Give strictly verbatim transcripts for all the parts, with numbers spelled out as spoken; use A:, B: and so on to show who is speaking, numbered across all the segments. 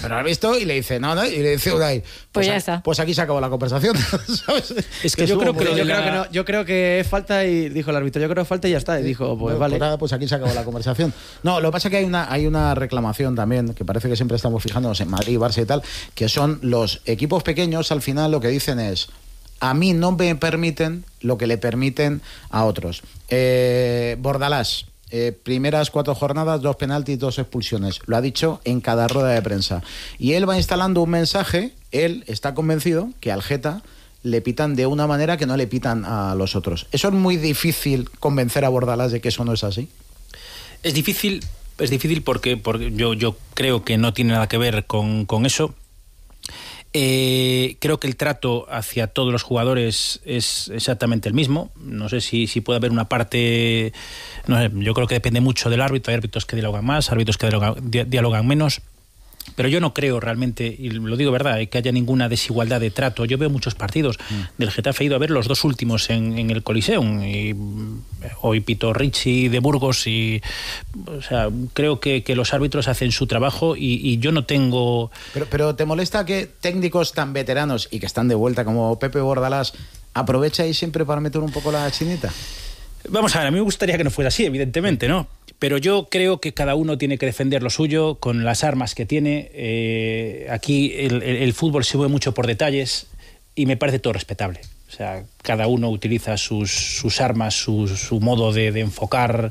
A: pero has visto, y le dice, no, no, y le dice Unai, pues,
B: pues ya
A: a,
B: está.
A: Pues aquí se acabó la conversación. ¿Sabes?
C: Es que yo creo que,
D: yo,
C: la...
D: creo que no, yo creo que es falta y dijo el árbitro, yo creo que es falta y ya está. Y dijo, pues
A: no,
D: vale.
A: Pues, nada, pues aquí se acabó la conversación. No, lo que pasa es que hay una, hay una reclamación también, que parece que siempre estamos fijándonos en Madrid, Barça y tal, que son los equipos pequeños, al final lo que dicen es, a mí no me permiten lo que le permiten a otros. Eh, Bordalás. Eh, primeras cuatro jornadas, dos penaltis, dos expulsiones. Lo ha dicho en cada rueda de prensa. Y él va instalando un mensaje, él está convencido que al Geta le pitan de una manera que no le pitan a los otros. Eso es muy difícil convencer a Bordalás de que eso no es así.
C: Es difícil, es difícil porque, porque yo, yo creo que no tiene nada que ver con, con eso. Eh, creo que el trato hacia todos los jugadores es exactamente el mismo. No sé si, si puede haber una parte, no sé, yo creo que depende mucho del árbitro. Hay árbitros que dialogan más, árbitros que dialogan, di, dialogan menos. Pero yo no creo realmente, y lo digo verdad, que haya ninguna desigualdad de trato. Yo veo muchos partidos mm. del Getafe, he ido a ver los dos últimos en, en el Coliseum, y hoy pito Ricci de Burgos, y o sea, creo que, que los árbitros hacen su trabajo y, y yo no tengo...
A: Pero, pero ¿te molesta que técnicos tan veteranos y que están de vuelta como Pepe Bordalás aprovecháis siempre para meter un poco la chinita?
C: Vamos a ver, a mí me gustaría que no fuera así, evidentemente, ¿no? Pero yo creo que cada uno tiene que defender lo suyo con las armas que tiene. Eh, aquí el, el, el fútbol se mueve mucho por detalles y me parece todo respetable. O sea, cada uno utiliza sus, sus armas, su, su modo de, de enfocar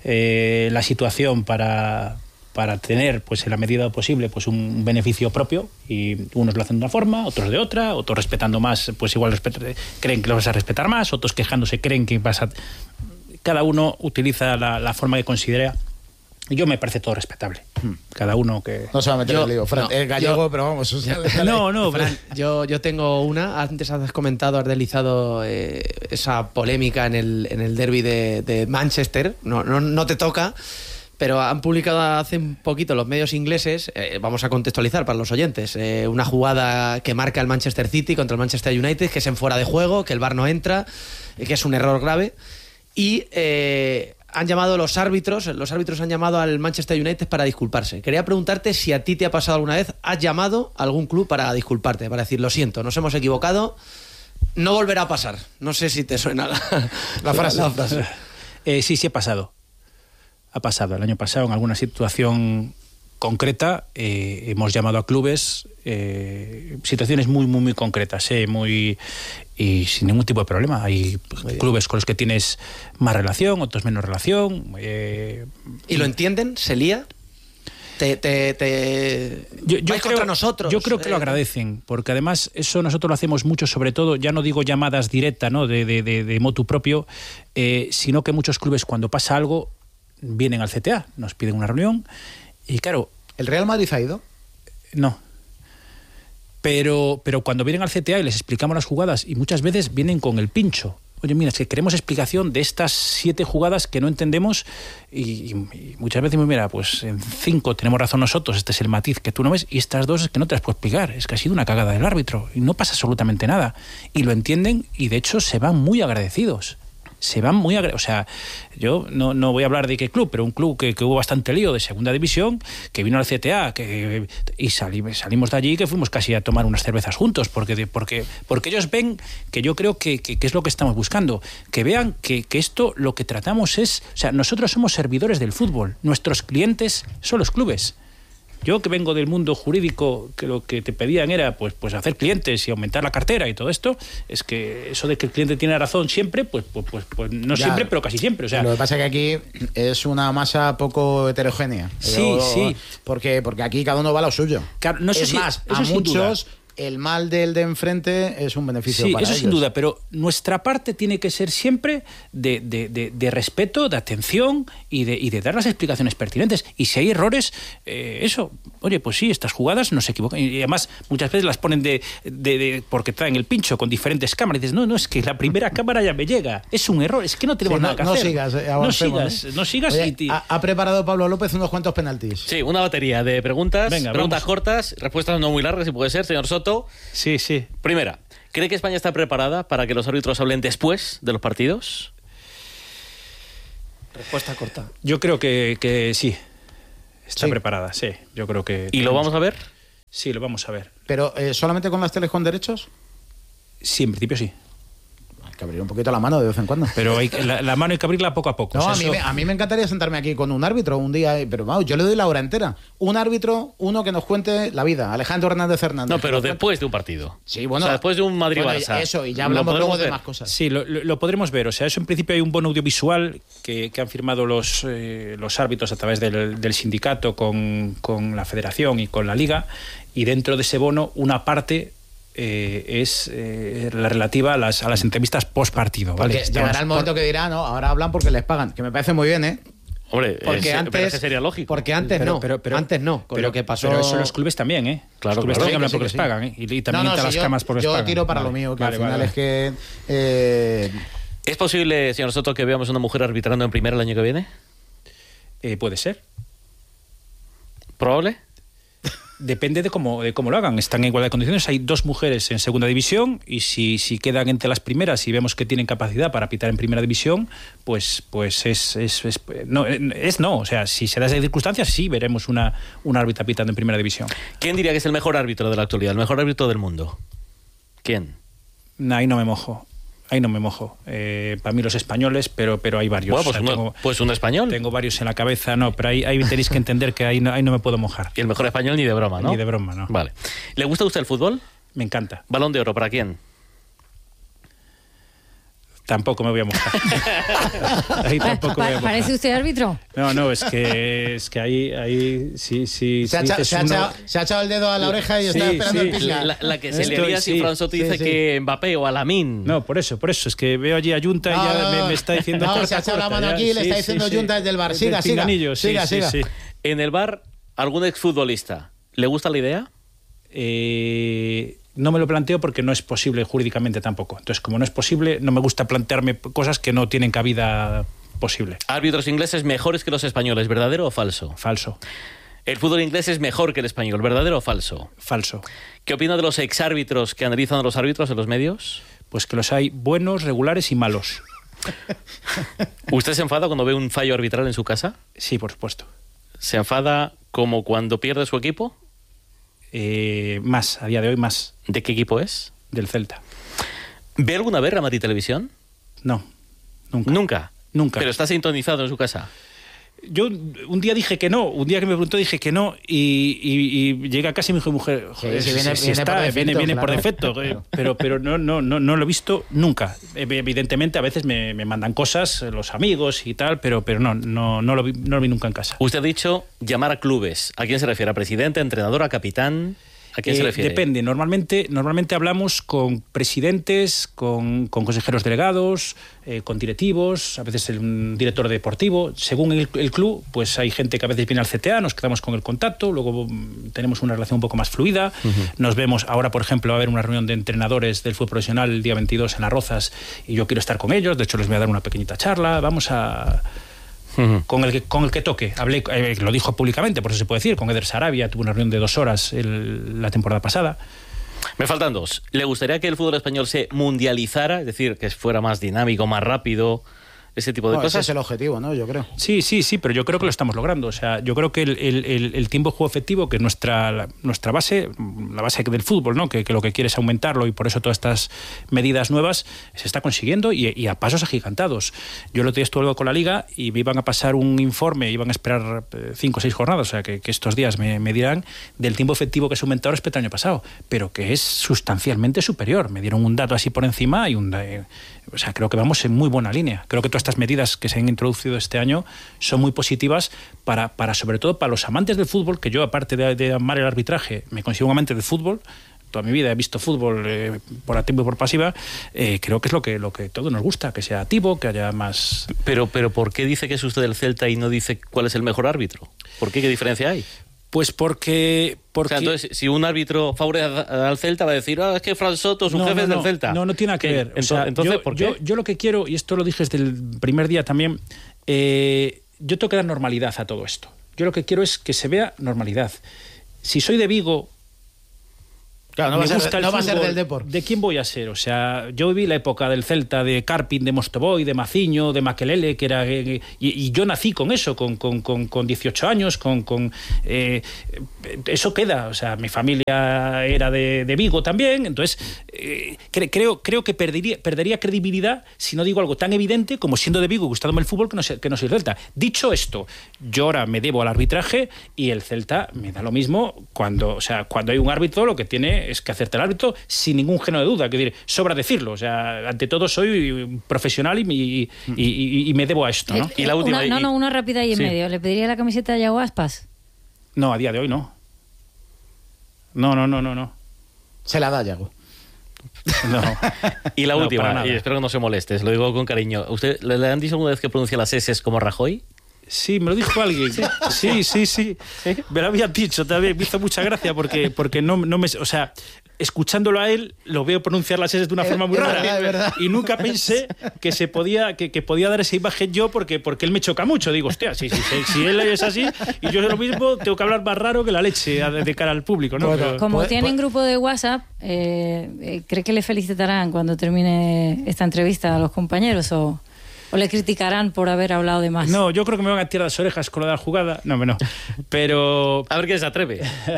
C: eh, la situación para, para tener, pues en la medida posible, pues un beneficio propio, y unos lo hacen de una forma, otros de otra, otros respetando más, pues igual respet- creen que lo vas a respetar más, otros quejándose creen que vas a... Cada uno utiliza la, la forma que considera. Y yo me parece todo respetable. Cada uno que...
A: No se va a meter
D: yo,
A: el lío, Fran.
D: No,
A: es gallego,
D: yo,
A: pero vamos... O sea,
C: no, no,
D: Fran, yo, yo tengo una. Antes has comentado, has deslizado eh, esa polémica en el, en el derbi de, de Manchester. No, no, no te toca, pero han publicado hace un poquito los medios ingleses, eh, vamos a contextualizar para los oyentes, eh, una jugada que marca el Manchester City contra el Manchester United, que es en fuera de juego, que el V A R no entra, eh, que es un error grave. Y eh, han llamado los árbitros, los árbitros han llamado al Manchester United para disculparse. Quería preguntarte si a ti te ha pasado alguna vez, has llamado a algún club para disculparte, para decir, lo siento, nos hemos equivocado, no volverá a pasar. No sé si te suena la,
A: la frase.
D: La frase.
C: Eh, sí, sí ha pasado. Ha pasado. El año pasado, en alguna situación concreta, eh, hemos llamado a clubes, eh, situaciones muy, muy, muy concretas, eh, muy... y sin ningún tipo de problema. Hay clubes con los que tienes más relación, otros menos relación. Eh,
D: ¿Y lo entienden? ¿Se lía? ¿Te, te, te...
C: Yo, yo
D: vais
C: creo,
D: contra nosotros?
C: Yo creo que
D: eh,
C: lo agradecen, porque además eso nosotros lo hacemos mucho, sobre todo, ya no digo llamadas directas, ¿no?, de, de, de, de motu propio, eh, sino que muchos clubes, cuando pasa algo, vienen al C T A, nos piden una reunión, y claro...
A: ¿El Real Madrid ha ido?
C: No. Pero, pero cuando vienen al C T A y les explicamos las jugadas, y muchas veces vienen con el pincho. Oye, mira, es que queremos explicación de estas siete jugadas que no entendemos, y, y, y muchas veces, mira, pues en cinco tenemos razón nosotros, este es el matiz que tú no ves, y estas dos es que no te las puedo explicar, es que ha sido una cagada del árbitro, y no pasa absolutamente nada. Y lo entienden, y de hecho se van muy agradecidos. Se van muy agre- o sea, yo no, no voy a hablar de qué club, pero un club que, que hubo bastante lío de segunda división, que vino al C T A, que, y sali, salimos de allí, que fuimos casi a tomar unas cervezas juntos, porque, porque, porque ellos ven que yo creo que, que, que es lo que estamos buscando, que vean que, que esto lo que tratamos es, o sea, nosotros somos servidores del fútbol, nuestros clientes son los clubes. Yo, que vengo del mundo jurídico, que lo que te pedían era pues, pues hacer clientes y aumentar la cartera y todo esto, es que eso de que el cliente tiene razón siempre, pues, pues, pues, pues no ya, siempre, pero casi siempre. O sea,
A: lo que pasa es que aquí es una masa poco heterogénea.
C: Sí,
A: Yo,
C: sí.
A: Porque, porque aquí cada uno va a lo suyo.
C: Claro, no sé
A: es
C: si,
A: más,
C: eso
A: a
C: sin
A: muchos...
C: duda.
A: El mal del de enfrente es un beneficio
C: sí,
A: para
C: eso
A: ellos.
C: sin duda, pero nuestra parte tiene que ser siempre de, de, de, de respeto, de atención y de, y de dar las explicaciones pertinentes. Y si hay errores, eh, eso, oye, pues sí, estas jugadas no se equivocan. Y además muchas veces las ponen de, de, de porque traen el pincho con diferentes cámaras. Y dices, no, no, es que la primera cámara ya me llega. Es un error, es que no tenemos
A: sí,
C: nada
A: no,
C: que
A: no
C: hacer.
A: Sigas, eh,
C: no sigas, ¿eh? no sigas.
A: Oye,
C: y, y...
A: Ha, ha preparado Pablo López unos cuantos penaltis.
E: Sí, una batería de preguntas,
C: Venga,
E: preguntas
C: vamos.
E: cortas, respuestas no muy largas, si puede ser, señor Soto.
C: Sí, sí.
E: Primera, ¿cree que España está preparada para que los árbitros hablen después de los partidos?
D: Respuesta corta.
C: Yo creo que, que sí. Está
A: sí.
C: preparada, sí. Yo creo que...
E: ¿Y lo vamos a ver?
C: Sí, lo vamos a ver.
A: ¿Pero eh, solamente con las teles con derechos?
C: Sí, en principio sí.
A: Hay que abrir un poquito la mano de vez en cuando.
C: Pero hay, la, la mano hay que abrirla poco a poco.
A: No,
C: O sea,
A: a, mí,
C: eso-
A: me- a mí me encantaría sentarme aquí con un árbitro un día, eh, pero vamos, yo le doy la hora entera. Un árbitro, uno que nos cuente la vida. Alejandro Hernández Hernández.
E: No,
A: que
E: pero
A: nos cuente-
E: después de un partido.
A: Sí, bueno.
E: O sea, después de un Madrid-Barça.
A: Bueno, eso, y ya
E: ¿Lo
A: hablamos
E: podremos
A: luego de
E: ver?
A: más cosas.
C: Sí, lo, lo- lo podremos ver. O sea, eso en principio hay un bono audiovisual que, que han firmado los, eh, los árbitros a través del, del sindicato con, con la federación y con la liga, y dentro de ese bono una parte eh, es eh, la relativa a las, a las entrevistas post partido. ¿vale?
A: Porque llegará el momento que dirá, no, ahora hablan porque les pagan, que me parece muy bien, ¿eh?
E: Hombre,
D: Porque
E: es-
D: antes,
E: pero es que sería lógico.
D: Porque antes
C: Pero-
D: no.
C: pero- pero-
D: antes no. Con
C: pero,
D: lo que pasó.
C: pero eso los clubes también, ¿eh?
E: Claro,
C: los clubes
E: claro.
C: también hablan
A: Sí, que
C: porque
A: sí,
C: les
A: que sí.
C: pagan, ¿eh? Y, y también
A: No, no,
C: te
A: si
C: las
A: yo,
C: camas porque les
A: yo
C: pagan.
A: tiro para
C: Vale,
A: lo mío, que
C: vale,
A: al final
C: vale,
A: es que... eh,
E: ¿Es posible, señor Soto, que veamos una mujer arbitrando en primera el año que viene?
C: Eh, puede ser.
E: ¿Probable?
C: Depende de cómo, de cómo lo hagan. Están en igualdad de condiciones. Hay dos mujeres en segunda división y si, si quedan entre las primeras y vemos que tienen capacidad para pitar en primera división, pues, pues es, es, es- no, es no. O sea, si se da esa circunstancia, sí veremos una, una árbitra pitando en primera división.
E: ¿Quién diría que es el mejor árbitro de la actualidad, el mejor árbitro del mundo? ¿Quién?
C: No, ahí no me mojo. Ahí no me mojo. Eh, para mí los españoles, pero, pero hay varios.
E: Bueno, pues,
C: O sea,
E: uno,
C: tengo,
E: pues un español.
C: tengo varios en la cabeza, no, pero ahí, ahí tenéis que entender que ahí no, ahí no me puedo mojar.
E: Y el mejor español ni de broma, ¿no?
C: Ni de broma, ¿no?
E: Vale. ¿Le gusta a usted el fútbol?
C: Me encanta.
E: ¿Balón de oro para quién?
C: Tampoco me voy a mojar. Ahí
B: Pa-
C: tampoco
B: pa-
C: me voy a mojar.
B: ¿Parece usted árbitro?
C: No, no, es que, es que ahí, ahí sí, sí.
A: se, ha
C: sí
A: echa-
C: dices
A: se ha
C: uno-
A: echado, se ha echado el dedo a la oreja y
C: Sí,
A: está esperando
C: sí.
A: el pizca.
E: La, la que se
C: Estoy-
E: le haría si
C: sí,
E: Fran Soto
A: sí,
E: dice
A: sí.
E: que Mbappé o Alamín.
C: No, por eso, por eso. Es que veo allí a Junta y
A: No,
C: ya
A: no,
C: me,
A: no.
C: me está diciendo.
A: No,
C: corta,
A: se ha echado la
C: corta,
A: mano
C: ya.
A: aquí y le
C: Sí,
A: está
C: sí,
A: diciendo
C: sí.
A: Junta desde el bar.
C: Desde
A: Siga,
C: el
A: siga.
C: pinganillo, sí,
A: Siga,
C: sí,
A: siga.
C: sí.
E: En el bar, ¿algún exfutbolista le gusta la idea?
C: Eh, no me lo planteo porque no es posible jurídicamente tampoco. Entonces, como no es posible, no me gusta plantearme cosas que no tienen cabida posible.
E: Árbitros ingleses mejores que los españoles, ¿verdadero o falso?
C: Falso,
E: El fútbol inglés es mejor que el español, ¿verdadero o falso?
C: falso.
E: ¿Qué opina de los exárbitros que analizan a los árbitros en los medios?
C: Pues que los hay buenos, regulares y malos.
E: ¿Usted se enfada cuando ve un fallo arbitral en su casa?
C: Sí, por supuesto.
E: ¿Se enfada como cuando pierde su equipo?
C: Eh, más, a día de hoy, más
E: ¿De qué equipo es?
C: del Celta.
E: ¿Ve alguna vez Real Madrid Televisión?
C: No, nunca.
E: Nunca.
C: Nunca.
E: Pero está sintonizado en su casa.
C: Yo un día dije que no, un día que me preguntó dije que no y, y, y llega a casa y me dijo, mujer, joder,
A: sí,
C: si-
A: viene-
C: si
A: viene
C: está,
A: por defecto,
C: viene, viene por
A: claro.
C: defecto, eh, pero, pero no, no, no, no lo he visto nunca. Ev- Evidentemente a veces me, me mandan cosas eh, los amigos y tal, pero, pero no, no, no, lo vi, no lo vi nunca en casa.
E: Usted ha dicho llamar a clubes. ¿A quién se refiere? ¿A presidente, a entrenador, a capitán? ¿A quién se
C: Eh,
E: refiere?
C: Depende. Normalmente, normalmente hablamos con presidentes, con, con consejeros delegados, eh, con directivos, a veces el, un director deportivo. Según el, el club, pues hay gente que a veces viene al C T A, nos quedamos con el contacto, luego mm, tenemos una relación un poco más fluida. Uh-huh. Nos vemos, ahora por ejemplo va a haber una reunión de entrenadores del fútbol profesional el día veintidós en Las Rozas y yo quiero estar con ellos, de hecho les voy a dar una pequeñita charla, vamos a... Uh-huh. Con el que, con el que toque. Hablé, eh, lo dijo públicamente, por eso se puede decir. Con Eder Sarabia tuve una reunión de dos horas el, la temporada pasada.
E: Me faltan dos. ¿Le gustaría que el fútbol español se mundializara? Es decir, que fuera más dinámico, más rápido, ese tipo de
A: Bueno,
E: cosas.
A: ese es el objetivo, ¿no? Yo creo.
C: Sí, sí, sí, pero yo creo que lo estamos logrando. O sea, yo creo que el, el, el, el tiempo de juego efectivo, que es nuestra, la, nuestra base, la base del fútbol, ¿no? Que, que lo que quiere es aumentarlo y por eso todas estas medidas nuevas se está consiguiendo y, y a pasos agigantados. Yo el otro día estuve con la Liga y me iban a pasar un informe, iban a esperar cinco o seis jornadas, o sea, que, que estos días me, me dirán del tiempo efectivo que se ha aumentado respecto al año pasado, pero que es sustancialmente superior. Me dieron un dato así por encima y un... Eh, o sea, creo que vamos en muy buena línea. Creo que todas estas medidas que se han introducido este año son muy positivas para, para sobre todo para los amantes del fútbol, que yo aparte de, de amar el arbitraje, me considero un amante del fútbol. Toda mi vida he visto fútbol eh, por activo y por pasiva. Eh, creo que es lo que lo que todos nos gusta, que sea activo, que haya más...
E: Pero, pero ¿por qué dice que es usted del Celta y no dice cuál es el mejor árbitro? ¿Por qué? ¿Qué diferencia hay?
C: Pues porque... porque...
E: O sea, entonces, si un árbitro favorece al Celta va a decir, ah, es que Fran Soto, su
C: no,
E: jefe
C: no,
E: es del
C: no,
E: Celta.
C: No, no tiene nada que ver.
E: Entonces,
C: o sea,
E: entonces
C: yo,
E: ¿por qué?
C: Yo, yo lo que quiero, y esto lo dije desde el primer día también, eh, yo tengo que dar normalidad a todo esto. Yo lo que quiero es que se vea normalidad. Si soy de Vigo
A: Claro, no va,
C: me
A: a
C: gusta
A: ser,
C: el
A: no va a ser
C: fútbol,
A: del Depor.
C: ¿de quién voy a ser? O sea, yo viví la época del Celta, de Carpin, de Mostovoy, de Maciño, de Makelele, que era y, y yo nací con eso, con, con, con, con dieciocho años, con, con eh, eso queda. O sea, mi familia era de, de Vigo también, entonces eh, cre, creo, creo que perdería, perdería credibilidad si no digo algo tan evidente como siendo de Vigo, gustándome el fútbol, que no, sé, que no soy Celta. Dicho esto, yo ahora me debo al arbitraje y el Celta me da lo mismo cuando, o sea, cuando hay un árbitro, lo que tiene es que hacerte el árbitro sin ningún género de duda. Quiero decir, sobra decirlo. O sea, ante todo soy profesional y, y, y, y me debo a esto, ¿no?
B: Eh,
E: Y la última,
B: una, no,
E: y-
B: no, una rápida y en
C: sí.
B: medio. ¿Le pediría la camiseta a Yago Aspas?
C: No, a día de hoy no. No, no, no, no, no.
A: Se la da, Yago.
C: No.
E: Y la
C: No,
E: última,
C: para nada.
E: y espero que no se moleste, se lo digo con cariño. ¿Usted le, le han dicho alguna vez que pronuncia las S como Rajoy?
C: Sí, me lo dijo alguien. Sí, sí, sí. Me lo había dicho también. Me hizo mucha gracia porque, porque no, no me... O sea, escuchándolo a él, lo veo pronunciar las S de una
A: Es-
C: forma muy
A: es
C: rara.
A: verdad, es verdad.
C: Y nunca pensé que se podía que, que podía dar esa imagen yo porque, porque él me choca mucho. Digo, hostia, sí, sí, sí, si él es así y yo lo mismo, tengo que hablar más raro que la leche de, de cara al público, ¿no?
A: Bueno,
C: Pero-
B: Como
A: Pues-
B: tienen
A: pues-
B: grupo de WhatsApp, eh, eh, ¿cree que le felicitarán cuando termine esta entrevista a los compañeros o, o le criticarán por haber hablado de más?
C: No, yo creo que me van a tirar las orejas con lo de la jugada. No, no. Pero
E: A ver quién se atreve.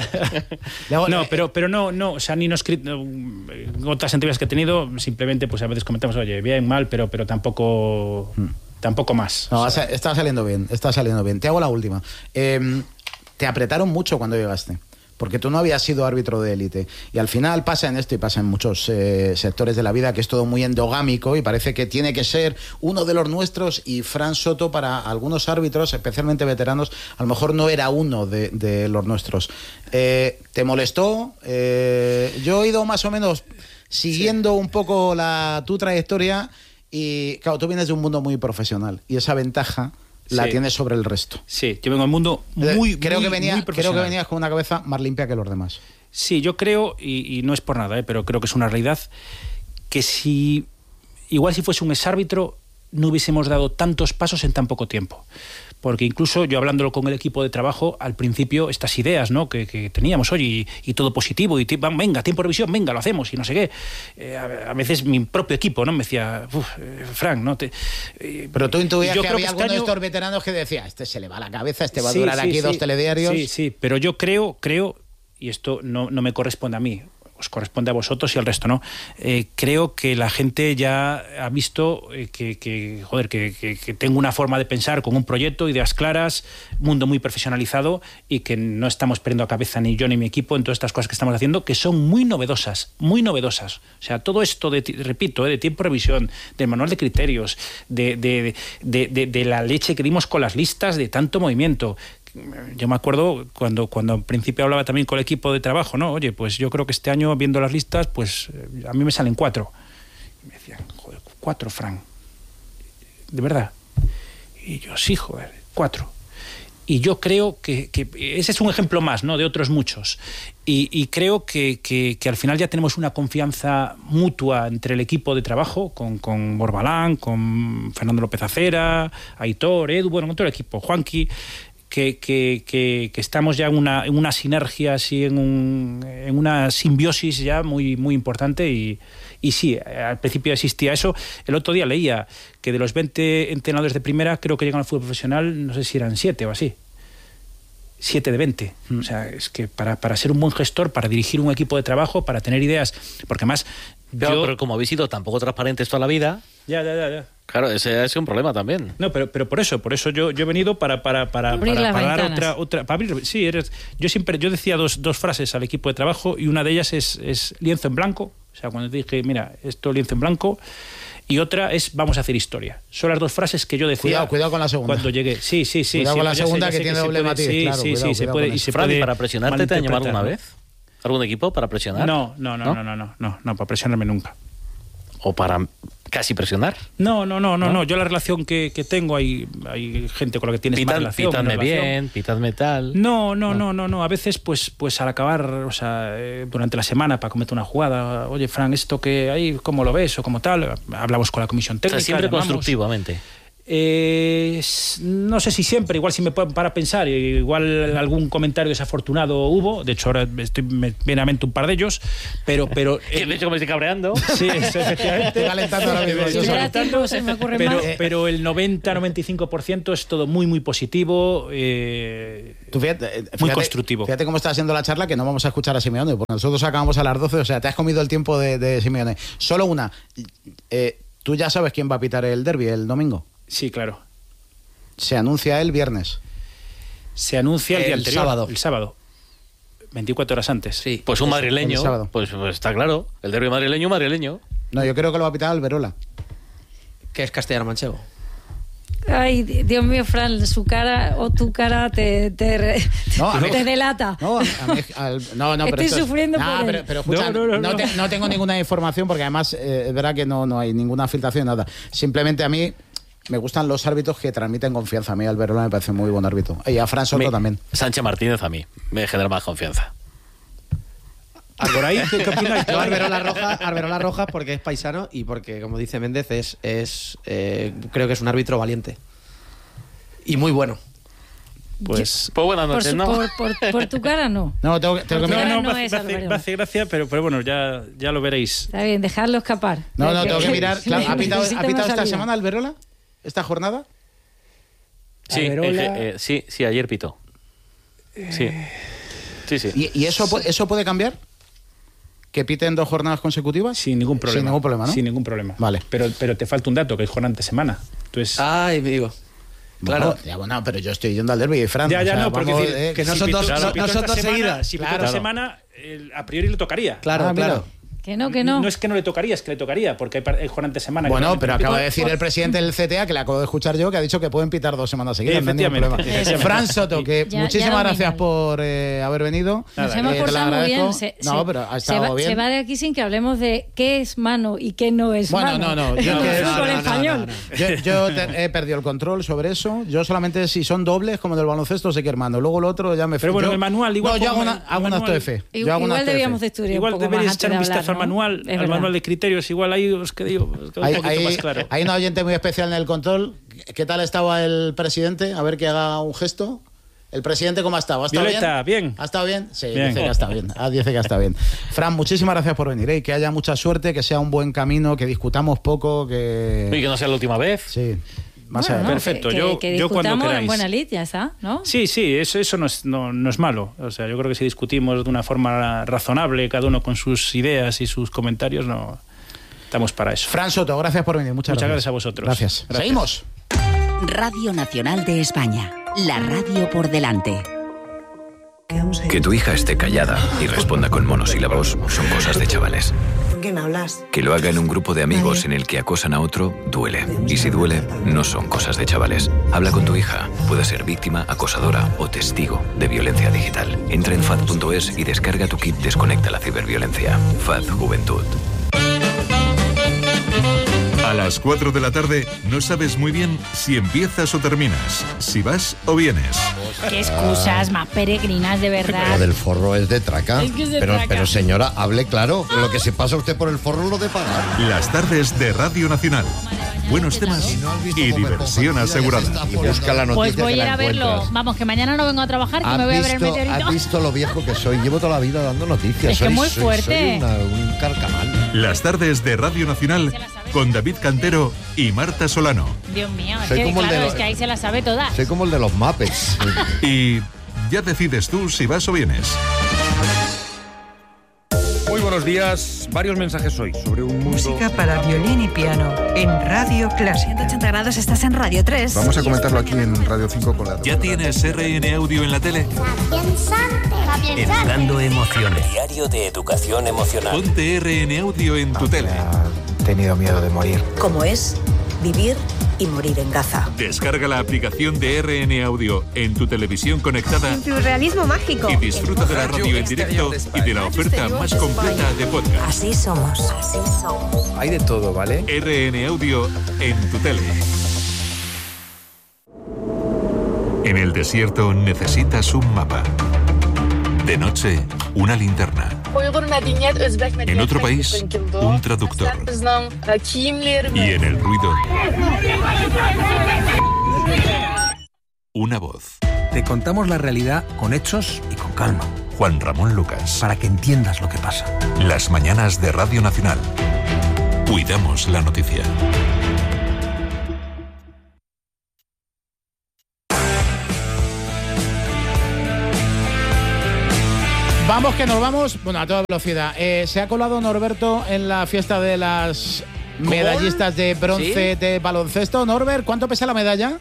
A: Luego,
C: no,
A: eh,
C: pero, pero no, no, o sea, ni nos crit- no, en otras entrevistas que he tenido, simplemente pues a veces comentamos, oye, bien, mal, pero, pero tampoco, tampoco más.
A: No,
C: O sea,
A: o sea, está saliendo bien, está saliendo bien. Te hago la última. Eh, te apretaron mucho cuando llegaste, porque tú no habías sido árbitro de élite. Y al final pasa en esto y pasa en muchos eh, sectores de la vida que es todo muy endogámico y parece que tiene que ser uno de los nuestros. Y Fran Soto, para algunos árbitros, especialmente veteranos, a lo mejor no era uno de, de los nuestros. Eh, ¿Te molestó? Eh, yo he ido más o menos siguiendo un poco la, tu trayectoria y, claro, tú vienes de un mundo muy profesional y esa ventaja la
C: Sí.
A: tienes sobre el resto.
C: sí, yo vengo al mundo muy,
A: creo,
C: muy,
A: que venía,
C: muy
A: creo que
C: profesional.
A: venías con una cabeza más limpia que los demás.
C: Sí, yo creo, y, y no es por nada, ¿eh? Pero creo que es una realidad, que si, igual si fuese un exárbitro, no hubiésemos dado tantos pasos en tan poco tiempo. Porque incluso yo hablándolo con el equipo de trabajo, al principio estas ideas, ¿no?, que, que teníamos, oye, y, y todo positivo, y ti- venga, tiempo de revisión, venga, lo hacemos, y no sé qué. Eh, a, a veces mi propio equipo, ¿no?, me decía, uff, eh, Frank, ¿no? Te, eh,
A: Pero tú intuías
C: yo
A: que
C: creo
A: había
C: este
A: alguno de
C: año-
A: estos veteranos que decía, este se le va la cabeza, este va a
C: Sí,
A: durar
C: sí,
A: aquí
C: sí.
A: dos telediarios.
C: Sí, sí, pero yo creo, creo, y esto no, no me corresponde a mí, os corresponde a vosotros y al resto, ¿no? Eh, creo que la gente ya ha visto eh, que, que, joder, que, que, que tengo una forma de pensar con un proyecto, ideas claras, mundo muy profesionalizado y que no estamos perdiendo a cabeza ni yo ni mi equipo en todas estas cosas que estamos haciendo, que son muy novedosas, muy novedosas. O sea, todo esto, de, repito, eh, de tiempo de revisión, del manual de criterios, de, de, de, de, de la leche que dimos con las listas, de tanto movimiento. Yo me acuerdo cuando, cuando al principio hablaba también con el equipo de trabajo, ¿no? Oye, pues yo creo que este año, viendo las listas, pues eh, a mí me salen cuatro. Y me decían, joder, cuatro, Frank. ¿De verdad? Y yo, sí, joder, cuatro. Y yo creo que, que ese es un ejemplo más, ¿no?, de otros muchos. Y, y creo que, que, que al final ya tenemos una confianza mutua entre el equipo de trabajo, con, con Borbalán, con Fernando López Acera, Aitor, Edu, bueno, con todo el equipo, Juanqui, que, que, que, que estamos ya en una, en una sinergia, así, en, un, en una simbiosis ya muy, muy importante y, y sí, al principio existía eso. El otro día leía que de los veinte entrenadores de primera, creo que llegan al fútbol profesional, no sé si eran siete o así. siete de veinte. Mm. O sea, es que para, para ser un buen gestor, para dirigir un equipo de trabajo, para tener ideas, porque además...
E: Claro,
C: yo...
E: pero como habéis sido tan poco transparentes toda la vida...
C: Ya, ya, ya, ya.
E: Claro, ese es un problema también.
C: No, pero, pero por eso, por eso yo, yo he venido para, para, para,
B: Abrir
C: para,
B: las
C: para dar
B: ventanas.
C: otra, otra, para abrir, sí, eres, yo siempre, yo decía dos, dos frases al equipo de trabajo y una de ellas es, es lienzo en blanco, o sea, cuando dije, mira, esto lienzo en blanco, y otra es vamos a hacer historia. Son las dos frases que yo decía.
A: Cuidado, cuidado con la segunda.
C: Cuando llegué. Sí, sí, sí.
A: Cuidado
C: sí,
A: con la
C: ya sé,
A: segunda
C: ya
A: que
C: sé
A: tiene
C: se
A: doble
C: puede-
A: matiz,
C: Sí,
A: claro,
C: sí,
A: cuidado,
C: sí, se
A: cuidado
C: puede,
A: con
C: y
A: eso.
C: se
E: Fran, ¿y
C: puede
E: para presionarte te han llamado alguna
C: malinterpretar,
E: vez? ¿Algún equipo para presionar?
C: No, no, no,
E: ¿No?
C: no, no, no, no, no, para presionarme nunca.
E: ¿O para casi presionar?
C: No, no, no, no,
E: ¿No?
C: no. Yo la relación que, que tengo, hay, hay gente con la que tienes más
E: Pitad,
C: relación.
E: pitadme
C: menos relación.
E: bien, pitadme tal...
C: No, no, no, no, no. A veces, pues, pues al acabar, o sea, eh, durante la semana para cometer una jugada, oye, Fran, esto que hay, ¿cómo lo ves? O como tal, hablamos con la comisión
E: O
C: técnica.
E: sea, siempre
C: llamamos.
E: constructivamente.
C: Eh, no sé si siempre, igual si me pueden para pensar, igual algún comentario desafortunado hubo, de hecho ahora estoy, me viene a mente un par de ellos, pero... pero
E: eh, de hecho me estoy cabreando.
C: Sí, efectivamente.
A: Estoy calentando ahora mismo.
B: Si hubiera tiempo, se me ocurre
C: pero,
B: más.
C: pero el noventa a noventa y cinco por ciento es todo muy, muy positivo, eh,
A: Tú fíjate, fíjate,
C: muy constructivo.
A: Fíjate cómo está siendo la charla, que no vamos a escuchar a Simeone, porque nosotros acabamos a las doce, o sea, te has comido el tiempo de, de Simeone. Solo una. Eh, ¿Tú ya sabes quién va a pitar el derbi el domingo?
C: Sí, claro.
A: Se anuncia el viernes.
C: Se anuncia el,
D: El
C: día anterior,
D: sábado.
C: el sábado, veinticuatro horas antes.
D: Sí.
E: Pues un madrileño,
A: el sábado.
E: pues, pues está claro, el derbi madrileño, madrileño.
A: No, yo creo que lo va a pitar Alberola.
D: Que es castellano-manchego.
B: Ay, Dios mío, Fran, su cara o tu cara te, te, re-
A: No, a mí-
B: te delata.
A: No, a mí- al- no, no, pero
B: Estoy
A: esto es-
B: sufriendo
A: nah,
B: por
A: pero,
B: él.
A: pero escucha,
C: No, no, no,
A: no,
C: no.
A: te- no tengo ninguna información porque además eh, es verdad que no, no hay ninguna filtración, nada. Simplemente a mí me gustan los árbitros que transmiten confianza. A mí Alberola me parece muy buen árbitro. Y a Fran Soto
E: Me-
A: también.
E: Sánchez Martínez a mí me genera más confianza.
C: ¿Por ahí? ¿Qué, qué opináis?
D: Yo Arberola Roja, Arberola Roja porque es paisano y porque, como dice Méndez, es, es eh, creo que es un árbitro valiente. Y muy bueno.
C: Pues...
E: Pues buenas
B: Por,
E: noches,
B: su-
E: ¿no?
B: por, por, por tu cara, no.
A: No, tengo, que- tengo que
B: Porque
A: mirar.
C: No, no,
B: no
C: me,
B: es
C: hace, me hace-
B: Alberola.
C: me hace gracia, pero, pero bueno, ya, ya lo veréis.
B: Está bien, dejarlo escapar.
A: No, no, tengo que mirar. Claro, ¿ha pitado,
B: Necesita
A: ¿ha pitado
B: una
A: esta
B: salida.
A: semana Alberola? ¿Esta jornada?
E: Sí,
C: Alberola-
E: en ge- eh, sí, sí, ayer pitó. Sí. Sí, sí.
A: ¿Y, y eso, pu- eso puede cambiar? ¿Que piten dos jornadas consecutivas?
C: Sin ningún problema.
A: Sin ningún problema, ¿no?
C: Sin ningún problema.
A: Vale.
C: Pero, pero te falta un dato, que es jornada de semana. Entonces,
D: Ay, me digo.
A: Claro.
D: Claro.
A: Ya, bueno, pero yo estoy yendo al derbi de Fran.
C: ya, ya,
A: o sea,
C: no, porque
A: vamos,
C: decir,
A: eh,
D: que no
C: si
D: son
C: pitó-
D: dos-
C: si
D: no-
C: pitó
D: no son
C: esta
D: dos
C: semana-
D: seguidas.
C: Si pitó
D: Claro.
C: esta semana, el- a priori le tocaría.
D: Claro,
A: Ah, mira.
D: claro.
B: Que no, que no.
C: No es que no le tocaría, es que le tocaría, porque hay, par- hay jornada de semana. que
A: Bueno,
C: realmente
A: pero
C: no
A: acaba
C: pitó.
A: de decir el presidente del C T A, que le acabo de escuchar yo, que ha dicho que pueden pitar dos semanas seguidas. No hay ningún
C: Efectivamente,
A: problema.
C: efectivamente.
A: Fran Soto, que
B: Ya-
A: muchísimas
B: ya
A: gracias
B: dominan.
A: por eh, haber venido.
B: Nos
C: Nada,
B: hemos
A: Eh, te lo
B: portado muy
A: agradezco.
B: bien. Se,
A: no,
B: se-
A: pero ha
B: se
A: estado
B: va,
A: bien.
B: se va de aquí sin que hablemos de qué es mano y qué no es
A: Bueno,
B: mano.
A: no, no, yo
B: Como
A: que-
B: el
A: no,
B: fútbol
D: no, no,
B: español.
D: no, no.
A: Yo, yo te- he perdido el control sobre eso. Yo solamente si son dobles, como del baloncesto, sé que hermano. Luego lo otro ya me
C: Pero bueno,
A: yo-
C: el manual, igual
A: No, yo hago,
C: pongo
A: una,
C: el
A: hago un acto de fe.
B: I-
A: Yo hago un
B: Igual
A: acto de
B: debíamos
A: fe.
B: de estudiar
C: Igual
B: un poco
C: deberíais
B: más
C: echar un
B: antes de
C: vistazo
B: hablar,
C: al
B: ¿no?
C: manual,
B: Es
C: al
B: verdad.
C: manual de criterios, igual ahí os que digo, os queda un
A: Hay,
C: poquito
A: hay-
C: más claro.
A: hay una oyente muy especial en el control. ¿Qué tal estaba el presidente? A ver que haga un gesto. ¿El presidente cómo ha estado? ¿Ha estado
C: Violeta,
A: bien?
C: bien.
A: ¿Ha estado bien? Sí,
C: Bien.
A: dice que ha estado bien. Ah, dice que ha estado bien. Fran, muchísimas gracias por venir. ¿eh? Que haya mucha suerte, que sea un buen camino, que discutamos poco, que...
E: Y que no sea la última vez.
A: Sí, más
B: Bueno,
A: adelante.
B: no,
C: Perfecto,
B: que,
C: yo-
B: que
C: yo cuando
B: discutamos en
C: queráis.
B: buena lid, ya está, ¿no?
C: Sí, sí, eso, eso no, es, no, no es malo. O sea, yo creo que si discutimos de una forma razonable, cada uno con sus ideas y sus comentarios, no estamos para eso.
A: Fran Soto, gracias por venir. Muchas,
C: Muchas gracias a vosotros.
A: Gracias.
C: Gracias.
A: Seguimos.
F: Radio Nacional de España. La radio por delante.
G: Que tu hija esté callada y responda con monosílabos son cosas de chavales.
H: ¿Con quién hablas?
G: Que lo haga en un grupo de amigos en el que acosan a otro, duele. Y si duele, no son cosas de chavales. Habla con tu hija. Puede ser víctima, acosadora o testigo de violencia digital. Entra en F A D punto es y descarga tu kit Desconecta la ciberviolencia. F A D Juventud.
I: A las cuatro de la tarde no sabes muy bien si empiezas o terminas, si vas o vienes.
J: Qué excusas más peregrinas, de
K: Lo
J: verdad.
K: del forro es de traca.
J: Es que es de
K: pero,
J: traca.
K: pero señora, hable claro. Lo que se pasa usted por el forro lo de pagar.
I: Las tardes de Radio Nacional. Buenos temas y diversión asegurada.
K: Y busca la noticia
J: Pues voy
K: que
J: a ir
K: la
J: a verlo.
K: encuentras.
J: Vamos, que mañana no vengo a trabajar, que
K: ¿Has
J: me voy a ver el
K: visto,
J: meteorito.
K: has visto lo viejo que soy? Llevo toda la vida dando noticias.
J: Es que
K: soy,
J: muy
K: soy-
J: fuerte.
K: soy una- un carcamal.
I: Las tardes de Radio Nacional con David Cantero y Marta Solano.
J: Dios mío, es
K: Soy
J: que
K: como el
J: claro,
K: de
J: es
K: los-
J: que ahí se las sabe todas.
K: Soy como el de los Muppets.
I: Y ya decides tú si vas o vienes.
L: Muy buenos días. Varios mensajes hoy sobre un mundo...
H: Música para violín y piano en Radio Clásica.
F: ciento ochenta grados, estás en Radio tres.
L: Vamos a comentarlo aquí en Radio cinco con la...
I: ¿Ya tienes R N Audio en la tele?
G: Educando emociones.
M: Diario de Educación Emocional.
I: Ponte R N Audio en tu tele.
L: tenido miedo de morir.
H: Como es vivir y morir en Gaza.
I: Descarga la aplicación de R N Audio en tu televisión conectada
H: Tu realismo mágico.
I: y disfruta de la radio en directo y de la oferta más completa de podcast.
H: Así somos. Así somos.
L: Hay de todo, ¿vale?
I: R N Audio en tu tele. En el desierto necesitas un mapa. De noche, una linterna. En otro país, un traductor. Y en el ruido, una voz.
N: Te contamos la realidad con hechos y con calma.
I: Juan Ramón Lucas.
N: Para que entiendas lo que pasa.
I: Las mañanas de Radio Nacional. Cuidamos la noticia.
A: Vamos que nos vamos, bueno, a toda velocidad. Eh, se ha colado Norberto en la fiesta de las medallistas de bronce ¿Sí? de baloncesto. Norbert, ¿cuánto pesa la medalla?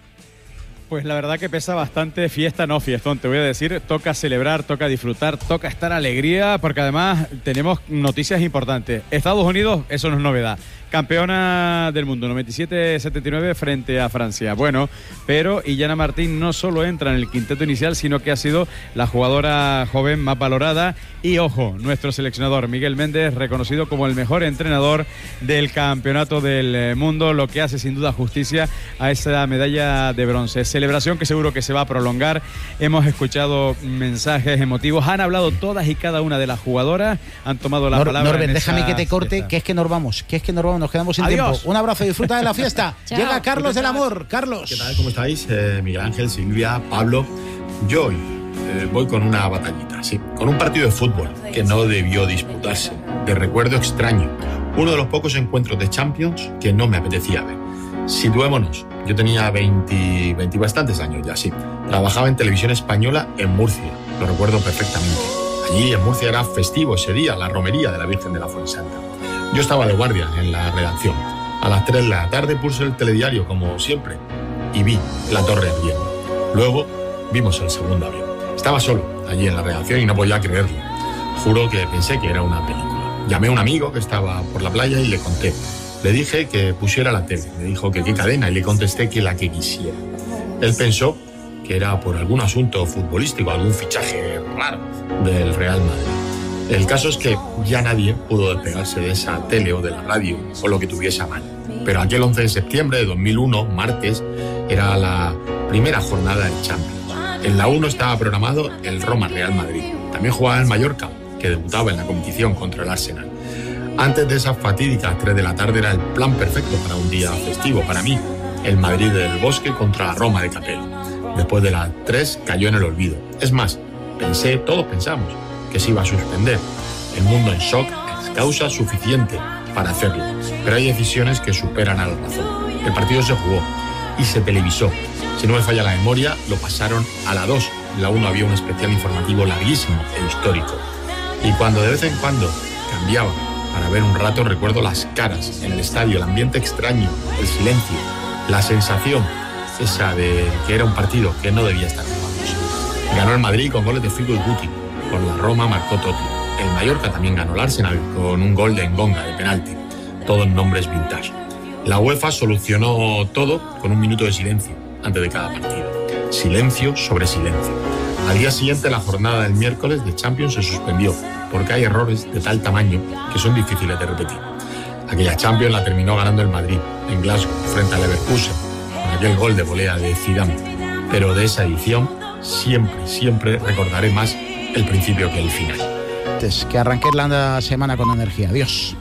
O: Pues la verdad que pesa bastante. Fiesta, no fiestón, te voy a decir. Toca celebrar, toca disfrutar, toca estar alegría, porque además tenemos noticias importantes. Estados Unidos, eso no es novedad. Campeona del mundo, noventa y siete setenta y nueve frente a Francia. Bueno, pero Illana Martín no solo entra en el quinteto inicial, sino que ha sido la jugadora joven más valorada. Y ojo, nuestro seleccionador Miguel Méndez, reconocido como el mejor entrenador del campeonato del mundo, lo que hace sin duda justicia a esa medalla de bronce. Celebración que seguro que se va a prolongar. Hemos escuchado mensajes emotivos, han hablado todas y cada una de las jugadoras, han tomado la
A: Nor,
O: palabra.
A: Norbert, déjame que te corte, fiesta. que es que nos vamos, que es que nos vamos, nos quedamos sin
O: Adiós.
A: tiempo. Un abrazo, disfruta de la fiesta. Llega Carlos del Amor. Carlos.
P: ¿Qué tal? ¿Cómo estáis? Eh, Miguel Ángel, Silvia, Pablo. Yo hoy eh, voy con una batallita, sí, con un partido de fútbol que no debió disputarse, de recuerdo extraño. Uno de los pocos encuentros de Champions que no me apetecía ver. Situémonos. Yo tenía veinte, veinte bastantes años ya, sí. Trabajaba en Televisión Española en Murcia, lo recuerdo perfectamente. Allí en Murcia era festivo ese día, la romería de la Virgen de la Fuensanta. Yo estaba de guardia en la redacción. A las tres de la tarde puse el telediario, como siempre, y vi la torre ardiendo. Luego vimos el segundo avión. Estaba solo allí en la redacción y no podía creerlo. Juro que pensé que era una película. Llamé a un amigo que estaba por la playa y le conté. Le dije que pusiera la tele, me dijo que qué cadena y le contesté que la que quisiera. Él pensó que era por algún asunto futbolístico, algún fichaje raro del Real Madrid. El caso es que ya nadie pudo despegarse de esa tele o de la radio o lo que tuviese a mano. Pero aquel once de septiembre de dos mil uno, martes, era la primera jornada del Champions. En la uno estaba programado el Roma Real Madrid. También jugaba el Mallorca, que debutaba en la competición contra el Arsenal. Antes de esas fatídicas tres de la tarde era el plan perfecto para un día festivo para mí. El Madrid del Bosque contra la Roma de Capello. Después de las tres cayó en el olvido. Es más, pensé, todos pensamos, que se iba a suspender. El mundo en shock es causa suficiente para hacerlo. Pero hay decisiones que superan a la razón. El partido se jugó y se televisó. Si no me falla la memoria, lo pasaron a la dos. En la uno había un especial informativo larguísimo e histórico. Y cuando de vez en cuando cambiaba para ver un rato, recuerdo las caras en el estadio, el ambiente extraño, el silencio, la sensación esa de que era un partido que no debía estar jugando. Ganó el Madrid con goles de Figo y Guti, por la Roma marcó Totti. El Mallorca también ganó el Arsenal con un gol de Engonga de penalti, todos nombres vintage. La UEFA solucionó todo con un minuto de silencio antes de cada partido. Silencio sobre silencio. Al día siguiente, la jornada del miércoles de Champions se suspendió porque hay errores de tal tamaño que son difíciles de repetir. Aquella Champions la terminó ganando el Madrid en Glasgow frente al Leverkusen con aquel gol de volea de Zidane. Pero de esa edición siempre, siempre recordaré más el principio que el final.
A: Que arranques la semana con energía. Adiós.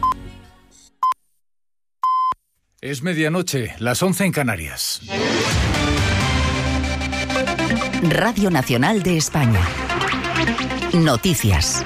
Q: Es medianoche, las once en Canarias.
F: Radio Nacional de España. Noticias.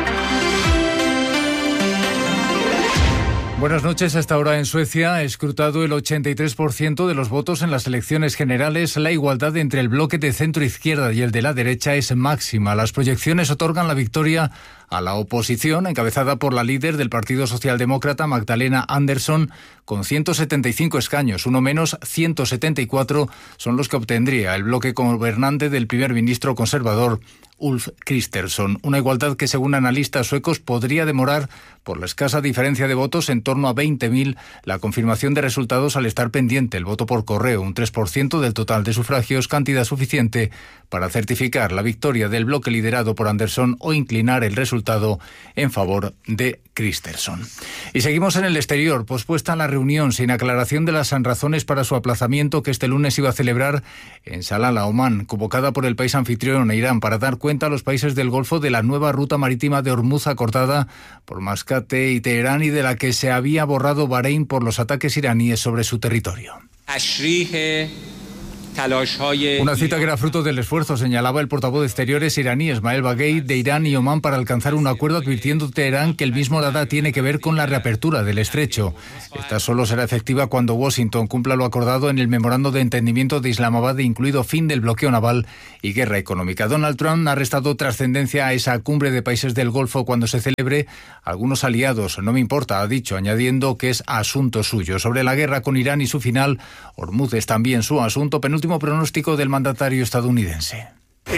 Q: Buenas noches. Hasta ahora en Suecia ha escrutado el ochenta y tres por ciento de los votos en las elecciones generales. La igualdad entre el bloque de centro-izquierda y el de la derecha es máxima. Las proyecciones otorgan la victoria a la oposición, encabezada por la líder del Partido Socialdemócrata, Magdalena Andersson, con ciento setenta y cinco escaños, uno menos, ciento setenta y cuatro son los que obtendría el bloque gobernante del primer ministro conservador, Ulf Kristersson. Una igualdad que, según analistas suecos, podría demorar, por la escasa diferencia de votos, en torno a veinte mil, la confirmación de resultados al estar pendiente el voto por correo, un tres por ciento del total de sufragios, cantidad suficiente para certificar la victoria del bloque liderado por Andersson o inclinar el resultado en favor de Kristersson. Y seguimos en el exterior. Pospuesta la reunión sin aclaración de las razones para su aplazamiento que este lunes iba a celebrar en Salalah, Omán, convocada por el país anfitrión e Irán para dar cuenta a los países del Golfo de la nueva ruta marítima de Hormuz acordada por Mascate y Teherán y de la que se había borrado Bahrein por los ataques iraníes sobre su territorio. Una cita que era fruto del esfuerzo, señalaba el portavoz de Exteriores iraní Ismail Baghei, de Irán y Omán para alcanzar un acuerdo, advirtiendo Teherán que el mismo nada tiene que ver con la reapertura del estrecho. Esta solo será efectiva cuando Washington cumpla lo acordado en el memorando de entendimiento de Islamabad, incluido fin del bloqueo naval y guerra económica. Donald Trump ha restado trascendencia a esa cumbre de países del Golfo cuando se celebre. Algunos aliados, no me importa, ha dicho, añadiendo que es asunto suyo. Sobre la guerra con Irán y su final, Hormuz es también su asunto. Penúltimo pronóstico del mandatario estadounidense.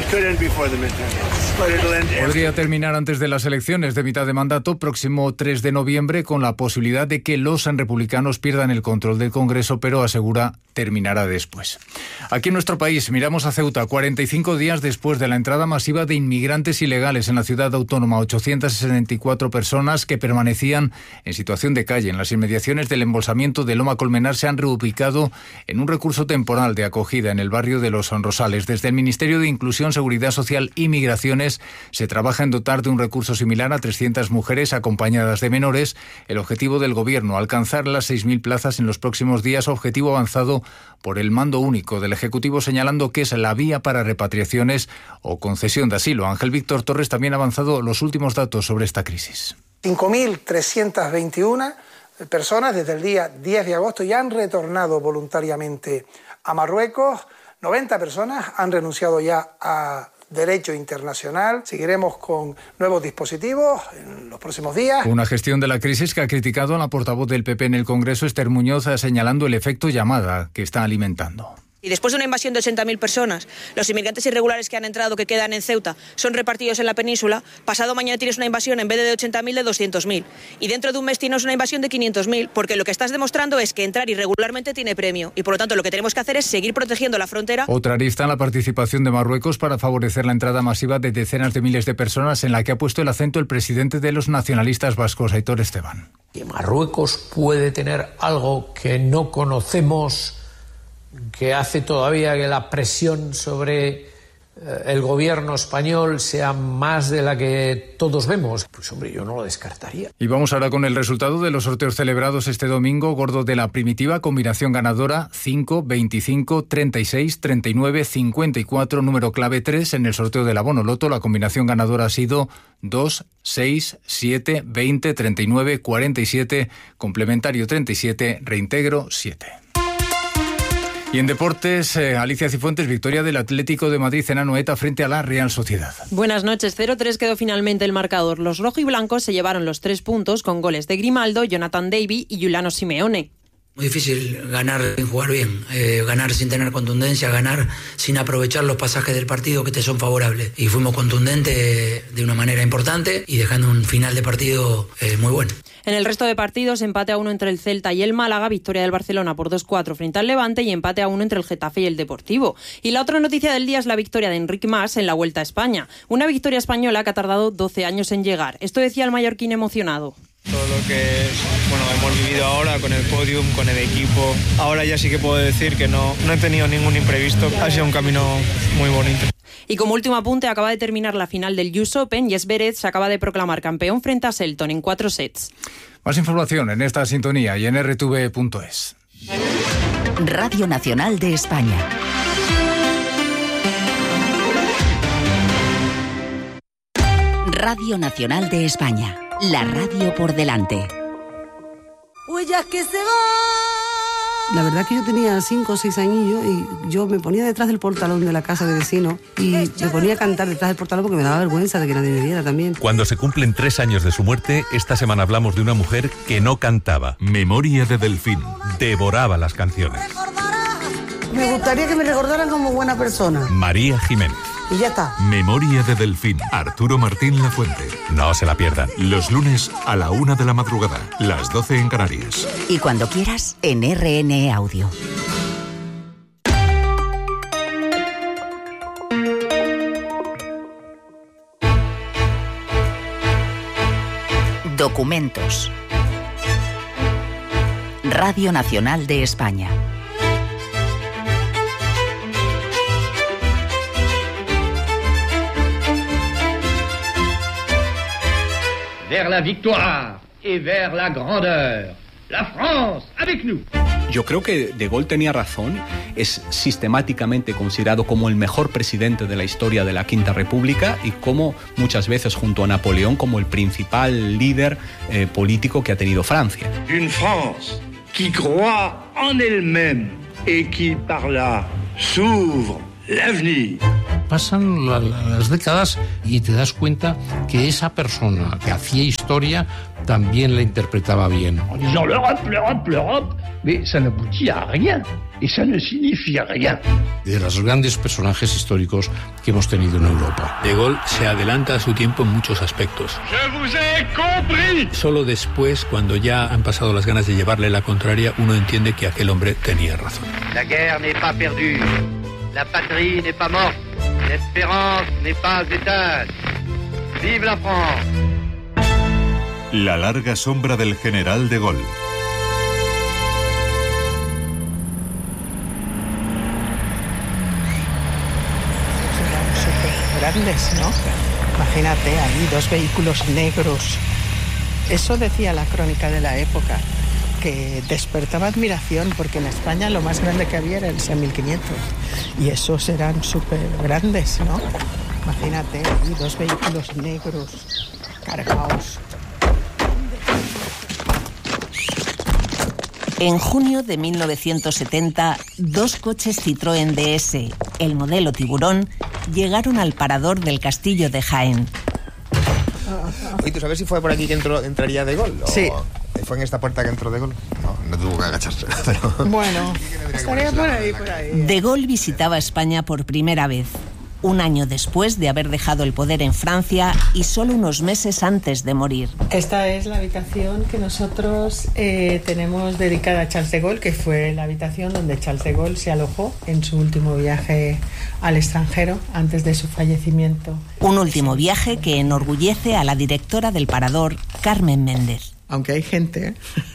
Q: Podría terminar antes de las elecciones de mitad de mandato, próximo tres de noviembre, con la posibilidad de que los republicanos pierdan el control del Congreso, pero asegura terminará después. Aquí en nuestro país miramos a Ceuta, cuarenta y cinco días después de la entrada masiva de inmigrantes ilegales en la ciudad autónoma, ochocientas sesenta y cuatro personas que permanecían en situación de calle en las inmediaciones del embolsamiento de Loma Colmenar se han reubicado en un recurso temporal de acogida en el barrio de Los Rosales. Desde el Ministerio de Inclusión, Seguridad Social y Migraciones se trabaja en dotar de un recurso similar a trescientas mujeres acompañadas de menores. El objetivo del Gobierno, alcanzar las seis mil plazas en los próximos días, objetivo avanzado por el mando único del Ejecutivo, señalando que es la vía para repatriaciones o concesión de asilo. Ángel Víctor Torres también ha avanzado los últimos datos sobre esta crisis.
R: cinco mil trescientas veintiuna personas desde el día diez de agosto ya han retornado voluntariamente a Marruecos. noventa personas han renunciado ya a derecho internacional. Seguiremos con nuevos dispositivos en los próximos días.
Q: Una gestión de la crisis que ha criticado a la portavoz del P P en el Congreso, Esther Muñoz, señalando el efecto llamada que está alimentando.
S: Y después de una invasión de ochenta mil personas, los inmigrantes irregulares que han entrado, que quedan en Ceuta, son repartidos en la península. Pasado mañana tienes una invasión, en vez de ochenta mil, de doscientos mil. Y dentro de un mes tienes una invasión de quinientos mil, porque lo que estás demostrando es que entrar irregularmente tiene premio. Y por lo tanto lo que tenemos que hacer es seguir protegiendo la frontera.
Q: Otra arista en la participación de Marruecos para favorecer la entrada masiva de decenas de miles de personas, en la que ha puesto el acento el presidente de los nacionalistas vascos, Aitor Esteban.
T: Que Marruecos puede tener algo que no conocemos, que hace todavía que la presión sobre eh, el gobierno español sea más de la que todos vemos. Pues hombre, yo no lo descartaría.
Q: Y vamos ahora con el resultado de los sorteos celebrados este domingo. Gordo de la primitiva, combinación ganadora cinco, veinticinco, treinta y seis, treinta y nueve, cincuenta y cuatro, número clave tres. En el sorteo del abono loto, la combinación ganadora ha sido dos, seis, siete, veinte, treinta y nueve, cuarenta y siete, complementario treinta y siete, reintegro siete. Y en deportes, eh, Alicia Cifuentes, victoria del Atlético de Madrid en Anoeta frente a la Real Sociedad.
U: Buenas noches, cero tres quedó finalmente el marcador. Los rojiblancos se llevaron los tres puntos con goles de Grimaldo, Jonathan David y Giuliano Simeone.
V: Muy difícil ganar sin jugar bien, eh, ganar sin tener contundencia, ganar sin aprovechar los pasajes del partido que te son favorables. Y fuimos contundentes de una manera importante y dejando un final de partido eh, muy bueno.
U: En el resto de partidos, empate a uno entre el Celta y el Málaga, victoria del Barcelona por dos cuatro frente al Levante y empate a uno entre el Getafe y el Deportivo. Y la otra noticia del día es la victoria de Enric Mas en la Vuelta a España. Una victoria española que ha tardado doce años en llegar. Esto decía el mallorquín emocionado.
W: Todo lo que bueno, hemos vivido ahora con el podium, con el equipo. Ahora ya sí que puedo decir que no, no he tenido ningún imprevisto. Ha sido un camino muy bonito.
U: Y como último apunte, acaba de terminar la final del U S Open y Zverev se acaba de proclamar campeón frente a Selton en cuatro sets.
Q: Más información en esta sintonía y en erre te ve punto es.
F: Radio Nacional de España. Radio Nacional de España. La radio por delante.
X: Huellas que se van. La verdad que yo tenía cinco o seis añillos y yo me ponía detrás del portalón de la casa de vecino y me ponía a cantar detrás del portalón porque me daba vergüenza de que nadie me viera también.
Y: Cuando se cumplen tres años de su muerte, esta semana hablamos de una mujer que no cantaba. Memoria de Delfín. Devoraba las canciones.
X: Me gustaría que me recordaran como buena persona.
Y: María Jiménez.
X: Y ya está.
I: Memoria de Delfín. Arturo Martín Lafuente.
Y: No se la pierdan.
I: Los lunes a la una de la madrugada, las doce en Canarias.
F: Y cuando quieras, en erre ene Audio. Documentos. Radio Nacional de España.
B: vers la victoire et vers la grandeur. La France, avec nous.
C: Yo creo que De Gaulle tenía razón, es sistemáticamente considerado como el mejor presidente de la historia de la Quinta República y como muchas veces junto a Napoleón como el principal líder eh, político que ha tenido Francia.
B: Une France qui croit en elle-même et qui par là s'ouvre l'avenir.
T: Pasan la, las décadas y te das cuenta que esa persona que hacía historia también la interpretaba bien.
B: En disant l'Europe, l'Europe, l'Europe, mais ça n'aboutit à rien et ça ne signifie rien.
T: De los grandes personajes históricos que hemos tenido en Europa.
C: De Gaulle se adelanta a su tiempo en muchos aspectos.
B: Je vous ai compris.
C: Solo después, cuando ya han pasado las ganas de llevarle la contraria, uno entiende que aquel hombre tenía razón.
B: La guerre n'est pas perdue. La patrie n'est pas morte. L'espérance n'est pas éteinte. Vive la France.
I: La larga sombra del general de Gaulle.
D: Eran súper grandes, ¿no? Imagínate ahí dos vehículos negros. Eso decía la crónica de la época, que despertaba admiración porque en España lo más grande que había era el S E mil quinientos y esos eran súper grandes, ¿no? Imagínate ahí dos vehículos negros cargados.
F: En junio de mil novecientos setenta, dos coches Citroën D S, el modelo Tiburón, llegaron al parador del castillo de Jaén.
E: ¿Y tú sabes si fue por aquí que entró, entraría De Gaulle? ¿O
D: sí.
E: ¿Fue en esta puerta que entró De Gaulle? No, no tuvo que agacharse. Pero...
D: Bueno, estaría por ahí, por ahí.
F: De Gaulle visitaba España por primera vez, un año después de haber dejado el poder en Francia y solo unos meses antes de morir.
D: Esta es la habitación que nosotros eh, tenemos dedicada a Charles de Gaulle, que fue la habitación donde Charles de Gaulle se alojó en su último viaje al extranjero antes de su fallecimiento.
F: Un último viaje que enorgullece a la directora del Parador, Carmen Méndez.
D: Aunque hay gente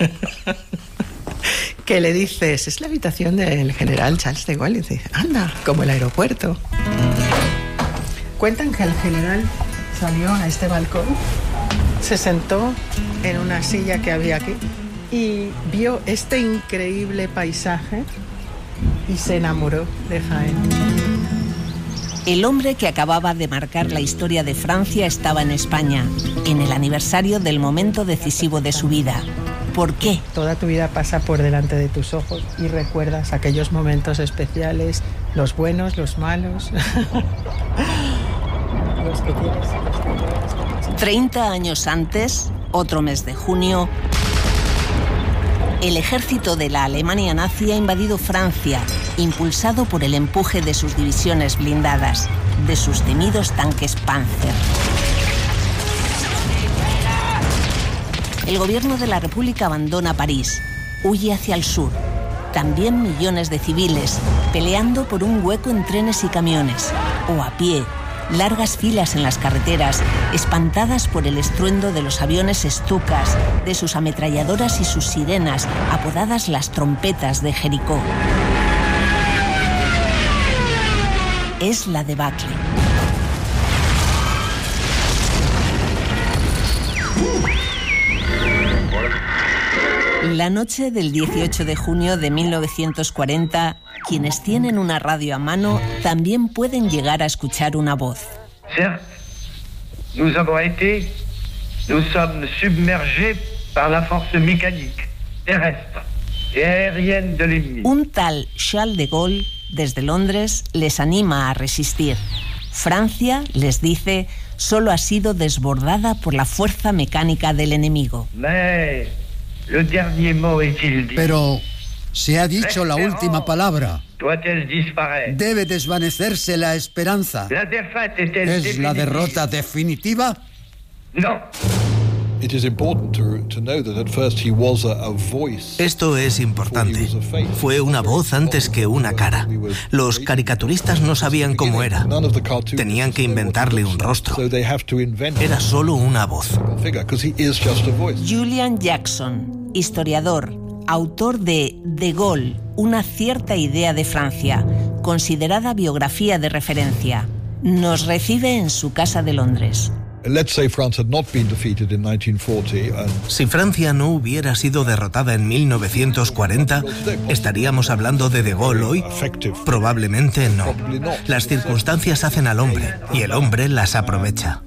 D: que le dices, es la habitación del general Charles de Gaulle, y dice, anda, como el aeropuerto. Cuentan que el general salió a este balcón, se sentó en una silla que había aquí y vio este increíble paisaje y se enamoró de Jaén.
F: El hombre que acababa de marcar la historia de Francia estaba en España, en el aniversario del momento decisivo de su vida. ¿Por qué?
D: Toda tu vida pasa por delante de tus ojos y recuerdas aquellos momentos especiales, los buenos, los malos, los que quieres, los que quieres.
F: Treinta años antes, otro mes de junio, el ejército de la Alemania nazi ha invadido Francia, impulsado por el empuje de sus divisiones blindadas, de sus temidos tanques Panzer. El gobierno de la República abandona París, huye hacia el sur. También millones de civiles, peleando por un hueco en trenes y camiones, o a pie, largas filas en las carreteras, espantadas por el estruendo de los aviones Stukas, de sus ametralladoras y sus sirenas, apodadas las trompetas de Jericó. Es la debacle. La noche del dieciocho de junio de mil novecientos cuarenta, quienes tienen una radio a mano también pueden llegar a escuchar una voz.
B: Certes, nous avons été, nous sommes submergés par la force mécanique, terrestre et aérienne de l'ennemi.
F: Un tal Charles de Gaulle, desde Londres, les anima a resistir. Francia, les dice, solo ha sido desbordada por la fuerza mecánica del enemigo.
B: Mais le dernier mot est-il dit?
J: Pero se ha dicho la última palabra.
B: Doit-elle disparaître?
J: Debe desvanecerse la esperanza.
B: La défaite est-elle
J: ¿Es la derrota definitiva?
B: No.
Z: Esto es importante. Fue una voz antes que una cara. Los caricaturistas no sabían cómo era. Tenían que inventarle un rostro. Era solo una voz.
F: Julian Jackson, historiador, autor de De Gaulle, una cierta idea de Francia, considerada biografía de referencia, nos recibe en su casa de Londres.
Z: Si Francia no hubiera sido derrotada en mil novecientos cuarenta, ¿estaríamos hablando de De Gaulle hoy? Probablemente no. Las circunstancias hacen al hombre y el hombre las aprovecha.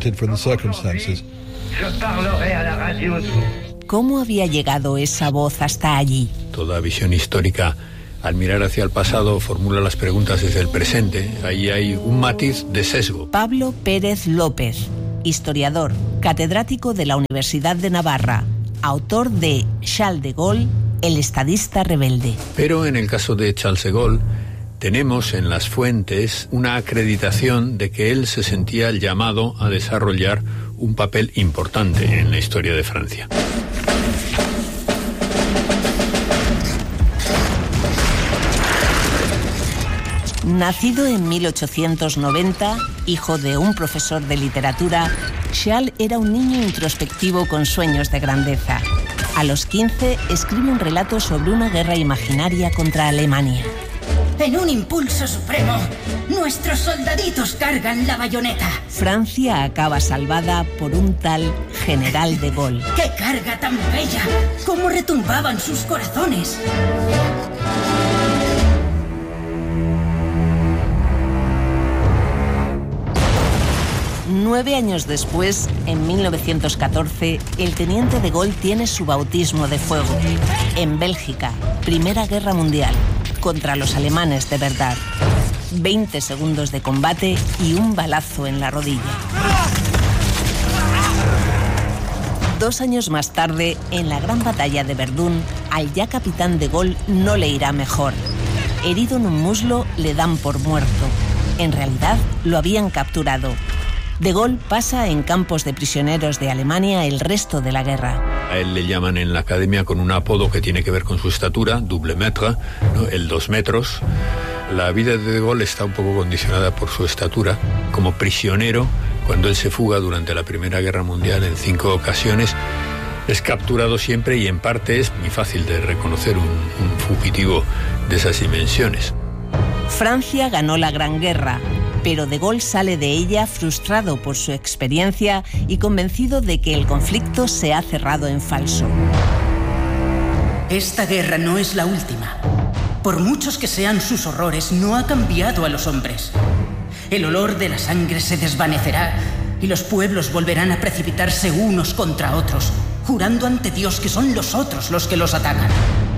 F: ¿Cómo había llegado esa voz hasta allí?
G: Toda visión histórica, al mirar hacia el pasado, formula las preguntas desde el presente. Ahí hay un matiz de sesgo.
F: Pablo Pérez López, historiador, catedrático de la Universidad de Navarra, autor de Charles de Gaulle, el estadista rebelde.
G: Pero en el caso de Charles de Gaulle, tenemos en las fuentes una acreditación de que él se sentía llamado a desarrollar un papel importante en la historia de Francia.
F: Nacido en mil ochocientos noventa, hijo de un profesor de literatura, Charles era un niño introspectivo con sueños de grandeza. A los quince escribe un relato sobre una guerra imaginaria contra Alemania.
H: En un impulso supremo, nuestros soldaditos cargan la bayoneta.
F: Francia acaba salvada por un tal General de Gaulle.
H: ¡Qué carga tan bella! ¡Cómo retumbaban sus corazones!
F: Nueve años después, en mil novecientos catorce, el teniente de Gaulle tiene su bautismo de fuego. En Bélgica, Primera Guerra Mundial, contra los alemanes de verdad. veinte segundos de combate y un balazo en la rodilla. Dos años más tarde, en la gran batalla de Verdún, al ya capitán de Gaulle no le irá mejor. Herido en un muslo, le dan por muerto. En realidad, lo habían capturado. De Gaulle pasa en campos de prisioneros de Alemania el resto de la guerra.
G: A él le llaman en la academia con un apodo que tiene que ver con su estatura, double maître, ¿no? El dos metros. La vida de De Gaulle está un poco condicionada por su estatura. Como prisionero, cuando él se fuga durante la Primera Guerra Mundial en cinco ocasiones, es capturado siempre y en parte es muy fácil de reconocer un, un fugitivo de esas dimensiones.
F: Francia ganó la Gran Guerra, pero De Gaulle sale de ella frustrado por su experiencia y convencido de que el conflicto se ha cerrado en falso.
H: Esta guerra no es la última. Por muchos que sean sus horrores, no ha cambiado a los hombres. El olor de la sangre se desvanecerá y los pueblos volverán a precipitarse unos contra otros, jurando ante Dios que son los otros los que los atacan.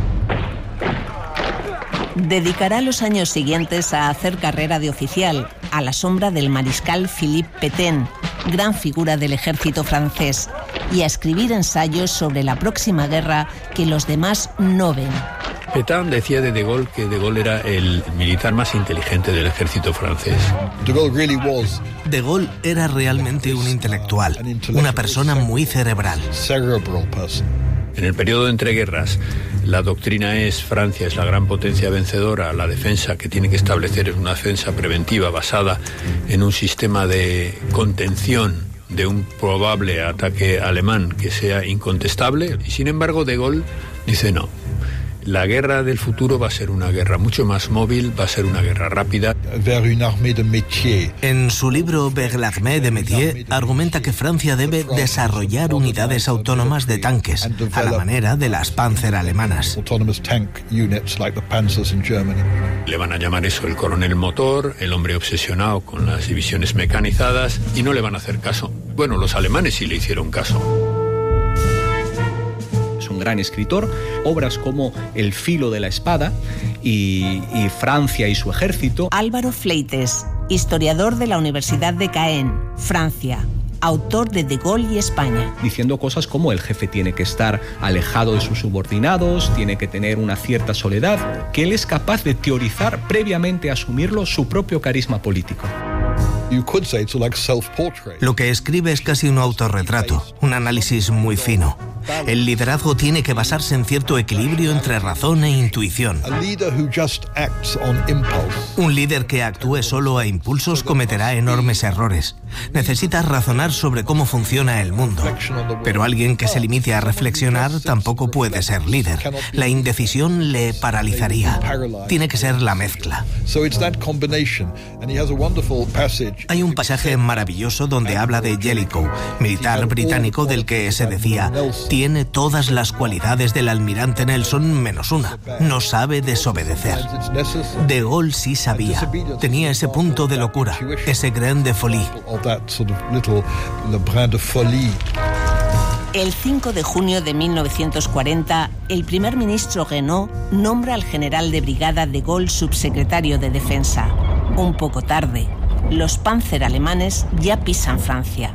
F: Dedicará los años siguientes a hacer carrera de oficial, a la sombra del mariscal Philippe Pétain, gran figura del ejército francés, y a escribir ensayos sobre la próxima guerra que los demás no ven.
G: Pétain decía de De Gaulle que De Gaulle era el militar más inteligente del ejército francés.
Z: De Gaulle era realmente un intelectual, una persona muy cerebral.
G: En el periodo de entreguerras, la doctrina es Francia es la gran potencia vencedora, la defensa que tiene que establecer es una defensa preventiva basada en un sistema de contención de un probable ataque alemán que sea incontestable, y sin embargo De Gaulle dice no. La guerra del futuro va a ser una guerra mucho más móvil, va a ser una guerra rápida.
Z: En su libro Vers l'armée de métier argumenta que Francia debe desarrollar unidades autónomas de tanques, a la manera de las Panzer alemanas.
G: Le van a llamar eso el coronel motor, el hombre obsesionado con las divisiones mecanizadas, y no le van a hacer caso. Bueno, los alemanes sí le hicieron caso.
C: Un gran escritor, obras como El filo de la espada y, y Francia y su ejército.
F: Álvaro Fleites, historiador de la Universidad de Caen, Francia, autor de De Gaulle y España.
C: Diciendo cosas como el jefe tiene que estar alejado de sus subordinados, tiene que tener una cierta soledad, que él es capaz de teorizar previamente a asumirlo su propio carisma político.
Z: Lo que escribe es casi un autorretrato, un análisis muy fino. El liderazgo tiene que basarse en cierto equilibrio entre razón e intuición. Un líder que actúe solo a impulsos cometerá enormes errores. Necesita razonar sobre cómo funciona el mundo. Pero alguien que se limite a reflexionar tampoco puede ser líder. La indecisión le paralizaría. Tiene que ser la mezcla. Hay un pasaje maravilloso donde habla de Jellicoe, militar británico del que se decía: tiene todas las cualidades del almirante Nelson menos una, no sabe desobedecer. De Gaulle sí sabía, tenía ese punto de locura, ese grain de folie.
F: El cinco de junio de mil novecientos cuarenta, el primer ministro Renaud nombra al general de brigada de Gaulle subsecretario de Defensa. Un poco tarde, los Panzer alemanes ya pisan Francia.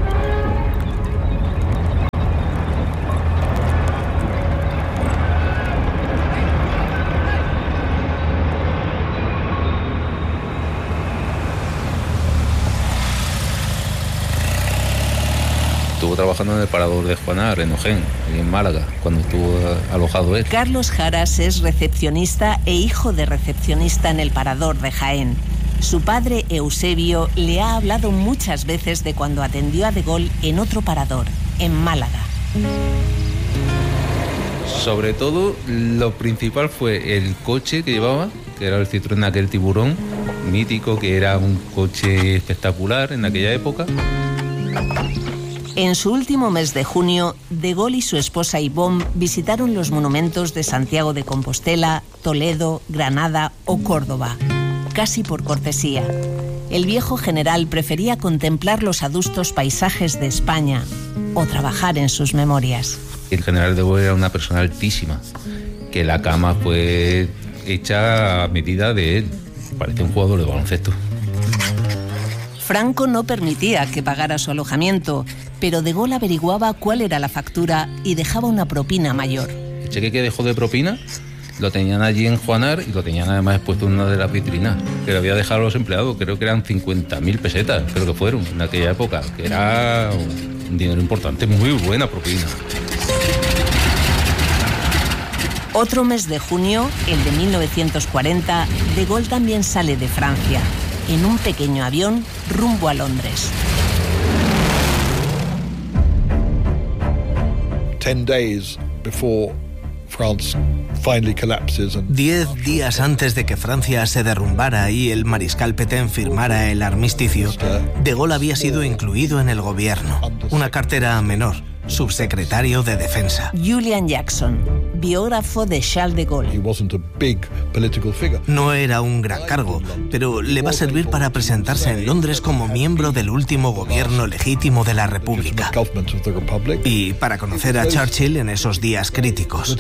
K: Estuvo trabajando en el parador de Juanar, en Ojén, en Málaga, cuando estuvo alojado él.
F: Carlos Jaras es recepcionista e hijo de recepcionista en el parador de Jaén. Su padre, Eusebio, le ha hablado muchas veces de cuando atendió a De Gaulle en otro parador, en Málaga.
K: Sobre todo, lo principal fue el coche que llevaba, que era el Citroën aquel Tiburón, mítico, que era un coche espectacular en aquella época.
F: En su último mes de junio, De Gaulle y su esposa Yvonne visitaron los monumentos de Santiago de Compostela, Toledo, Granada o Córdoba, casi por cortesía. El viejo general prefería contemplar los adustos paisajes de España o trabajar en sus memorias.
K: El general De Gaulle era una persona altísima, que la cama fue hecha a medida de él. Parecía un jugador de baloncesto.
F: Franco no permitía que pagara su alojamiento, pero De Gaulle averiguaba cuál era la factura y dejaba una propina mayor.
K: El cheque que dejó de propina lo tenían allí en Juanar y lo tenían además expuesto en una de las vitrinas, que lo había dejado a los empleados. Creo que eran cincuenta mil pesetas, creo que fueron en aquella época, que era un dinero importante, muy buena propina.
F: Otro mes de junio, el de mil novecientos cuarenta, De Gaulle también sale de Francia, en un pequeño avión rumbo a Londres.
Z: Diez días antes de que Francia se derrumbara y el mariscal Pétain firmara el armisticio, De Gaulle había sido incluido en el gobierno, una cartera menor, subsecretario de Defensa.
F: Julian Jackson, biógrafo de Charles de Gaulle.
Z: No era un gran cargo, pero le va a servir para presentarse en Londres como miembro del último gobierno legítimo de la República y para conocer a Churchill en esos días críticos.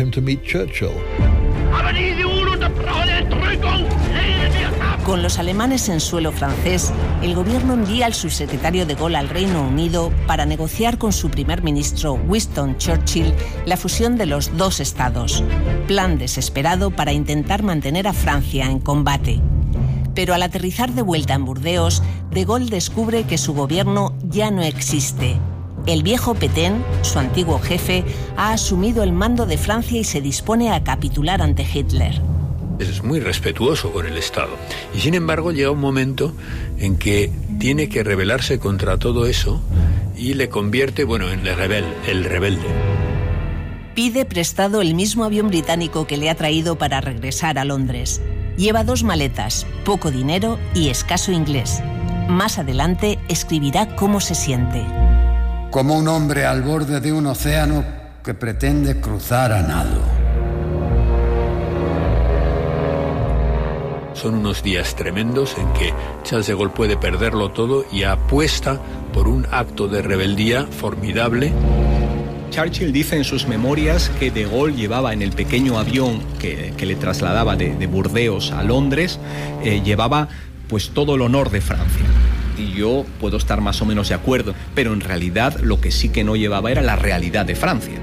F: Con los alemanes en suelo francés, el gobierno envía al subsecretario de Gaulle al Reino Unido para negociar con su primer ministro Winston Churchill la fusión de los dos estados. Plan desesperado para intentar mantener a Francia en combate. Pero al aterrizar de vuelta en Burdeos, De Gaulle descubre que su gobierno ya no existe. El viejo Pétain, su antiguo jefe, ha asumido el mando de Francia y se dispone a capitular ante Hitler.
G: Es muy respetuoso con el Estado. Y sin embargo llega un momento en que tiene que rebelarse contra todo eso y le convierte, bueno, en el rebelde, el rebelde.
F: Pide prestado el mismo avión británico que le ha traído para regresar a Londres. Lleva dos maletas, poco dinero y escaso inglés. Más adelante escribirá cómo se siente.
J: Como un hombre al borde de un océano que pretende cruzar a nado.
G: Son unos días tremendos en que Charles de Gaulle puede perderlo todo y apuesta por un acto de rebeldía formidable.
C: Churchill dice en sus memorias que De Gaulle llevaba en el pequeño avión que, que le trasladaba de, de Burdeos a Londres, eh, llevaba pues todo el honor de Francia. Y yo puedo estar más o menos de acuerdo, pero en realidad lo que sí que no llevaba era la realidad de Francia.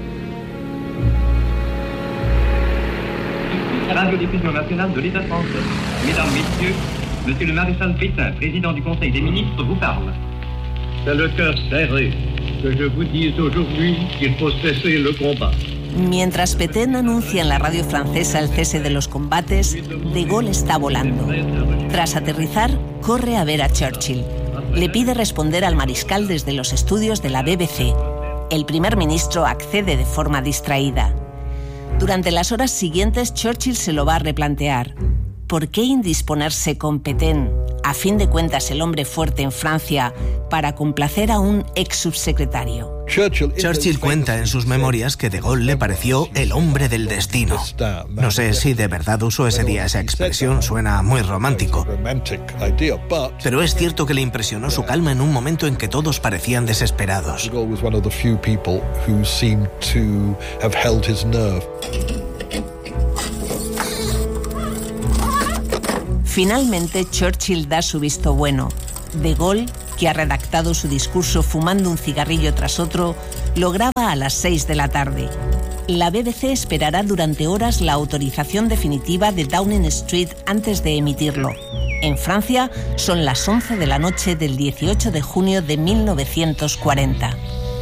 B: Radiodiffusion nationale de l'État français. Mesdames, Messieurs, Monsieur le Maréchal Pétain, président du Conseil des ministres, vous parle. C'est le cœur serré
F: Mientras Pétain anuncia en la radio francesa el cese de los combates, De Gaulle está volando. Tras aterrizar, corre a ver a Churchill. Le pide responder al mariscal desde los estudios de la B B C. El primer ministro accede de forma distraída. Durante las horas siguientes, Churchill se lo va a replantear. ¿Por qué indisponerse con Pétain, a fin de cuentas el hombre fuerte en Francia, para complacer a un ex subsecretario?
Z: Churchill cuenta en sus memorias que De Gaulle le pareció el hombre del destino. No sé si de verdad usó ese día esa expresión, suena muy romántico. Pero es cierto que le impresionó su calma en un momento en que todos parecían desesperados.
F: Finalmente, Churchill da su visto bueno. De Gaulle, que ha redactado su discurso fumando un cigarrillo tras otro, lo graba a las seis de la tarde. La B B C esperará durante horas la autorización definitiva de Downing Street antes de emitirlo. En Francia son las once de la noche del dieciocho de junio de mil novecientos cuarenta.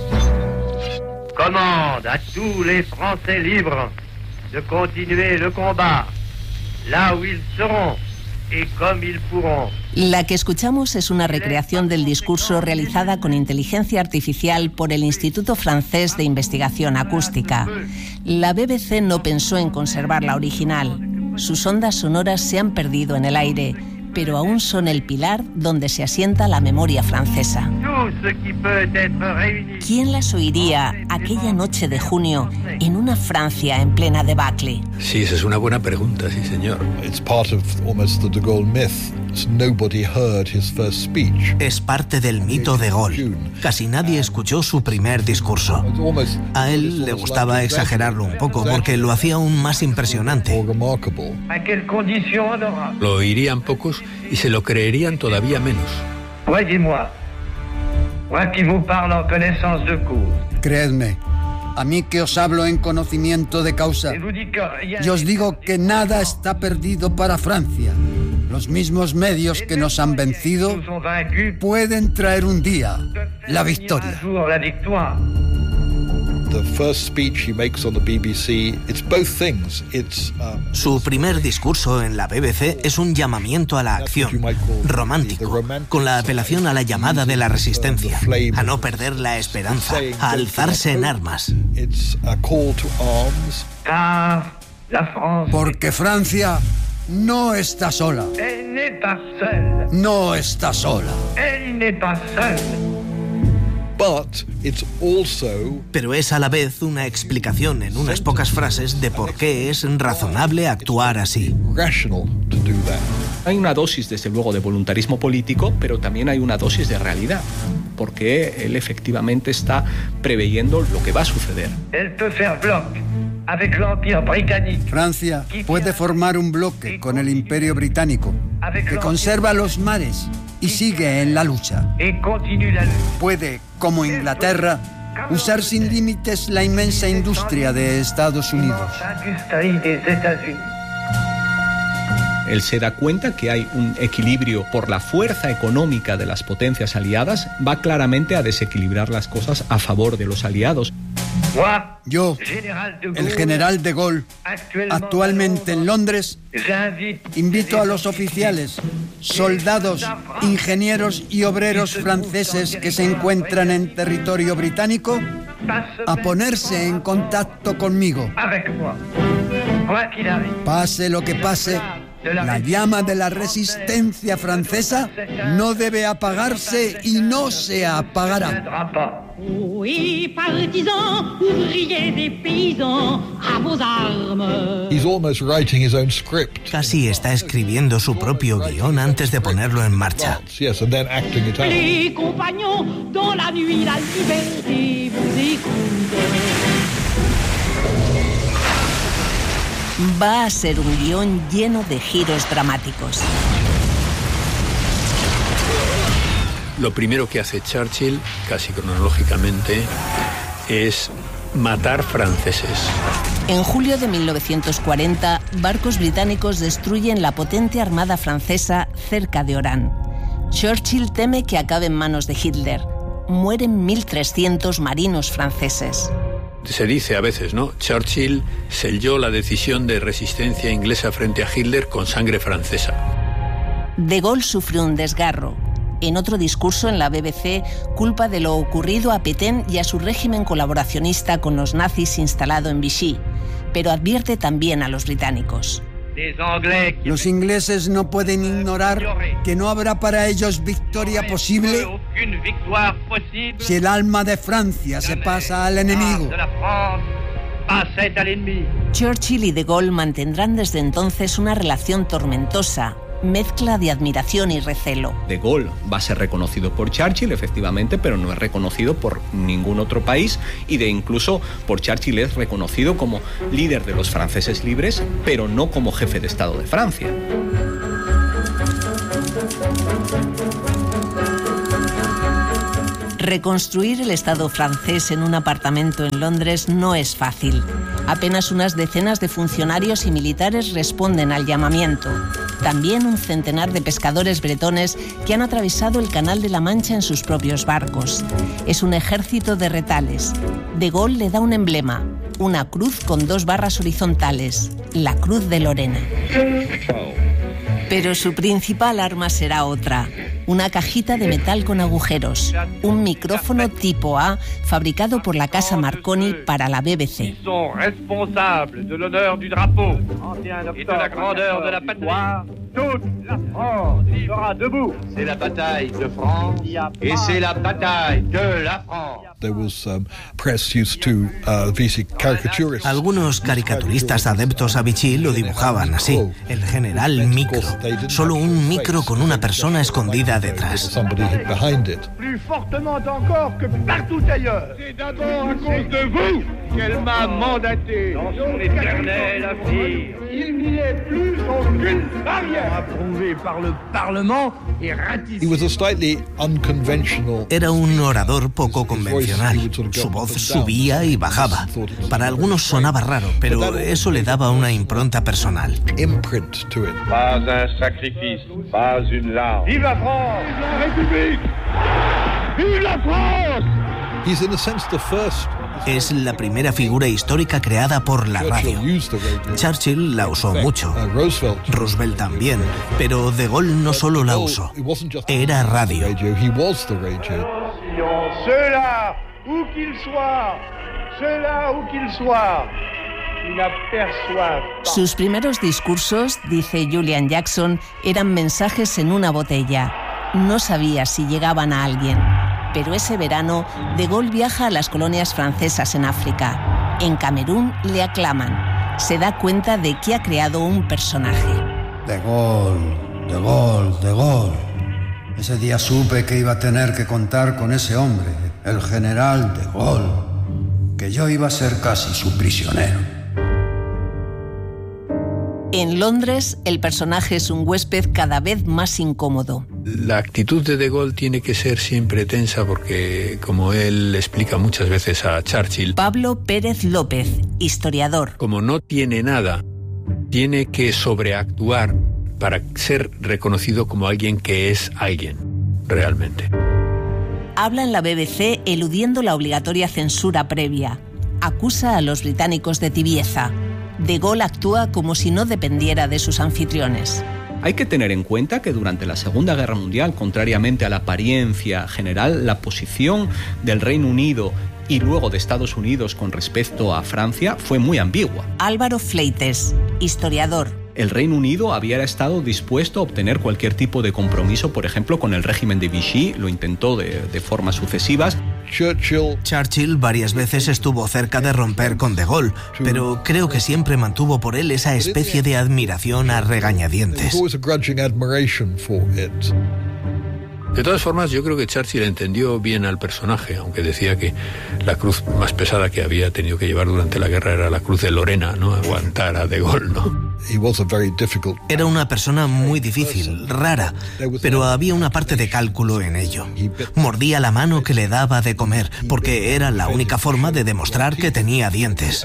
B: Commande à tous les Français libres de continuer le combat là où ils seront.
F: La que escuchamos es una recreación del discurso realizada con inteligencia artificial por el Instituto Francés de Investigación Acústica. La B B C no pensó en conservar la original. Sus ondas sonoras se han perdido en el aire, pero aún son el pilar donde se asienta la memoria francesa. ¿Quién las oiría aquella noche de junio en una Francia en plena debacle?
G: Sí, esa es una buena pregunta, sí, señor.
Z: Es parte del mito de Gaulle. Casi nadie escuchó su primer discurso. A él le gustaba exagerarlo un poco porque lo hacía aún más impresionante.
G: Lo oirían pocos y se lo creerían todavía menos.
J: Creedme, a mí que os hablo en conocimiento de causa, yo os digo que nada está perdido para Francia. Los mismos medios que nos han vencido pueden traer un día la victoria.
Z: Su primer discurso en la B B C es un llamamiento a la acción, romántico, con la apelación a la llamada de la resistencia, a no perder la esperanza, a alzarse en armas.
J: Porque Francia no está sola. No está sola.
Z: Pero es a la vez una explicación en unas pocas frases de por qué es razonable actuar así.
C: Hay una dosis, desde luego, de voluntarismo político, pero también hay una dosis de realidad, porque él efectivamente está preveyendo lo que va a suceder.
J: Francia puede formar un bloque con el Imperio Británico, que conserva los mares y sigue en la lucha. Puede, como Inglaterra, usar sin límites la inmensa industria de Estados Unidos.
C: Él se da cuenta que hay un equilibrio por la fuerza económica de las potencias aliadas, va claramente a desequilibrar las cosas a favor de los aliados.
J: Yo, el general de Gaulle, actualmente en Londres, invito a los oficiales, soldados, ingenieros y obreros franceses que se encuentran en territorio británico a ponerse en contacto conmigo. Pase lo que pase, la llama de la resistencia francesa no debe apagarse y no se apagará.
A: Oui, partisans, ouvriers des paysans, à vos armes.
Z: He's almost writing his own script. Casi está escribiendo su propio guión antes de ponerlo en marcha.
A: Yes, and then acting it out. Les compagnons, dans la nuit, la liberté vous écoute.
F: Va a ser un guión lleno de giros dramáticos.
G: Lo primero que hace Churchill, casi cronológicamente, es matar franceses.
F: En julio de mil novecientos cuarenta, barcos británicos destruyen la potente armada francesa cerca de Orán. Churchill teme que acabe en manos de Hitler. mueren mil trescientos marinos franceses.
G: Se dice a veces, ¿no? Churchill selló la decisión de resistencia inglesa frente a Hitler con sangre francesa.
F: De Gaulle sufrió un desgarro. En otro discurso en la B B C, culpa de lo ocurrido a Pétain y a su régimen colaboracionista con los nazis instalado en Vichy, pero advierte también a los británicos.
J: Los ingleses no pueden ignorar que no habrá para ellos victoria posible si el alma de Francia se pasa al enemigo.
F: Churchill y de Gaulle mantendrán desde entonces una relación tormentosa, mezcla de admiración y recelo.
C: De Gaulle va a ser reconocido por Churchill, efectivamente, pero no es reconocido por ningún otro país, y de incluso por Churchill es reconocido como líder de los franceses libres, pero no como jefe de Estado de Francia.
F: Reconstruir el Estado francés en un apartamento en Londres no es fácil. Apenas unas decenas de funcionarios y militares responden al llamamiento. También un centenar de pescadores bretones que han atravesado el Canal de la Mancha en sus propios barcos. Es un ejército de retales. De Gaulle le da un emblema, una cruz con dos barras horizontales, la Cruz de Lorena. Pero su principal arma será otra, una cajita de metal con agujeros, un micrófono tipo A fabricado por la casa Marconi para la B B C.
B: Son responsables de l'honneur du drapeau et de la grandeur de la patrie. Toute la France sera debout. C'est la bataille de France et c'est la bataille de la France.
Z: Algunos caricaturistas adeptos a Vichy lo dibujaban así, el general micro, solo un micro con una persona escondida detrás.
B: Plus fortement encore que partout ailleurs. C'est d'abord à cause de vous qu'elle m'a mandaté. Dans son éternel affaire. Il n'y est plus aucune barrière. Approuvé par le Parlement et ratifié.
Z: Era un orador poco convencional. Su voz subía y bajaba. Para algunos sonaba raro, pero eso le daba una impronta personal.
B: Pas un sacrifice, pas une larme. Vive la France! Vive la République! Vive la France!
Z: He's in a sense the first. Es la primera figura histórica creada por la radio. Churchill la usó mucho, Roosevelt también, pero De Gaulle no solo la usó, era radio.
B: Ceux-là, où qu'ils soient, ceux-là, où qu'ils soient, qui n'aperçoivent pas.
F: Sus primeros discursos, dice Julian Jackson, eran mensajes en una botella. No sabía si llegaban a alguien. Pero ese verano, De Gaulle viaja a las colonias francesas en África. En Camerún le aclaman. Se da cuenta de que ha creado un personaje.
J: De Gaulle, De Gaulle, De Gaulle. Ese día supe que iba a tener que contar con ese hombre, el general De Gaulle, que yo iba a ser casi su prisionero.
F: En Londres, el personaje es un huésped cada vez más incómodo.
G: La actitud de De Gaulle tiene que ser siempre tensa porque, como él explica muchas veces a Churchill...
F: Pablo Pérez López, historiador.
G: Como no tiene nada, tiene que sobreactuar para ser reconocido como alguien que es alguien, realmente.
F: Habla en la B B C eludiendo la obligatoria censura previa. Acusa a los británicos de tibieza. De Gaulle actúa como si no dependiera de sus anfitriones.
C: Hay que tener en cuenta que durante la Segunda Guerra Mundial, contrariamente a la apariencia general, la posición del Reino Unido y luego de Estados Unidos con respecto a Francia fue muy ambigua.
F: Álvaro Fleites, historiador.
C: El Reino Unido había estado dispuesto a obtener cualquier tipo de compromiso, por ejemplo, con el régimen de Vichy, lo intentó de, de formas sucesivas.
Z: Churchill. Churchill varias veces estuvo cerca de romper con De Gaulle, pero creo que siempre mantuvo por él esa especie de admiración a regañadientes.
G: De todas formas, yo creo que Churchill entendió bien al personaje, aunque decía que la cruz más pesada que había tenido que llevar durante la guerra era la cruz de Lorena, ¿no? Aguantar a De Gaulle, ¿no?
Z: Era una persona muy difícil, rara, pero había una parte de cálculo en ello. Mordía la mano que le daba de comer, porque era la única forma de demostrar que tenía dientes.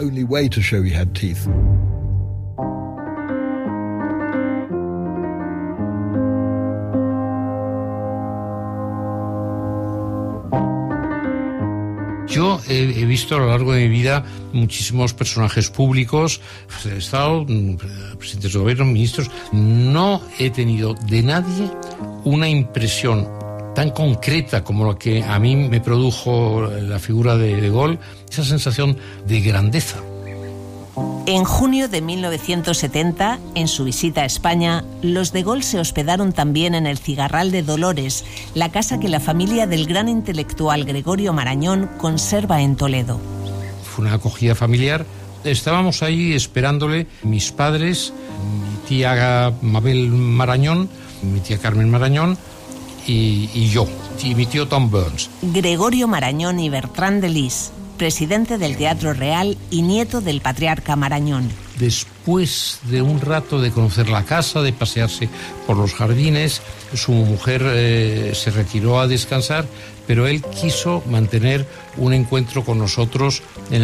L: he, he visto a lo largo de mi vida muchísimos personajes públicos, he estado, presidentes de gobierno, ministros. No he tenido de nadie una impresión tan concreta como la que a mí me produjo la figura de De Gaulle, esa sensación de grandeza.
F: En junio de mil novecientos setenta, en su visita a España, los de Gaulle se hospedaron también en el Cigarral de Dolores, la casa que la familia del gran intelectual Gregorio Marañón conserva en Toledo.
L: Fue una acogida familiar. Estábamos ahí esperándole mis padres, mi tía Mabel Marañón, mi tía Carmen Marañón y, y yo, y mi tío Tom Burns.
F: Gregorio Marañón y Bertrand de Lis, presidente del Teatro Real y nieto del patriarca Marañón.
L: Después de un rato de conocer la casa, de pasearse por los jardines, su mujer eh, se retiró a descansar, pero él quiso mantener un encuentro con nosotros en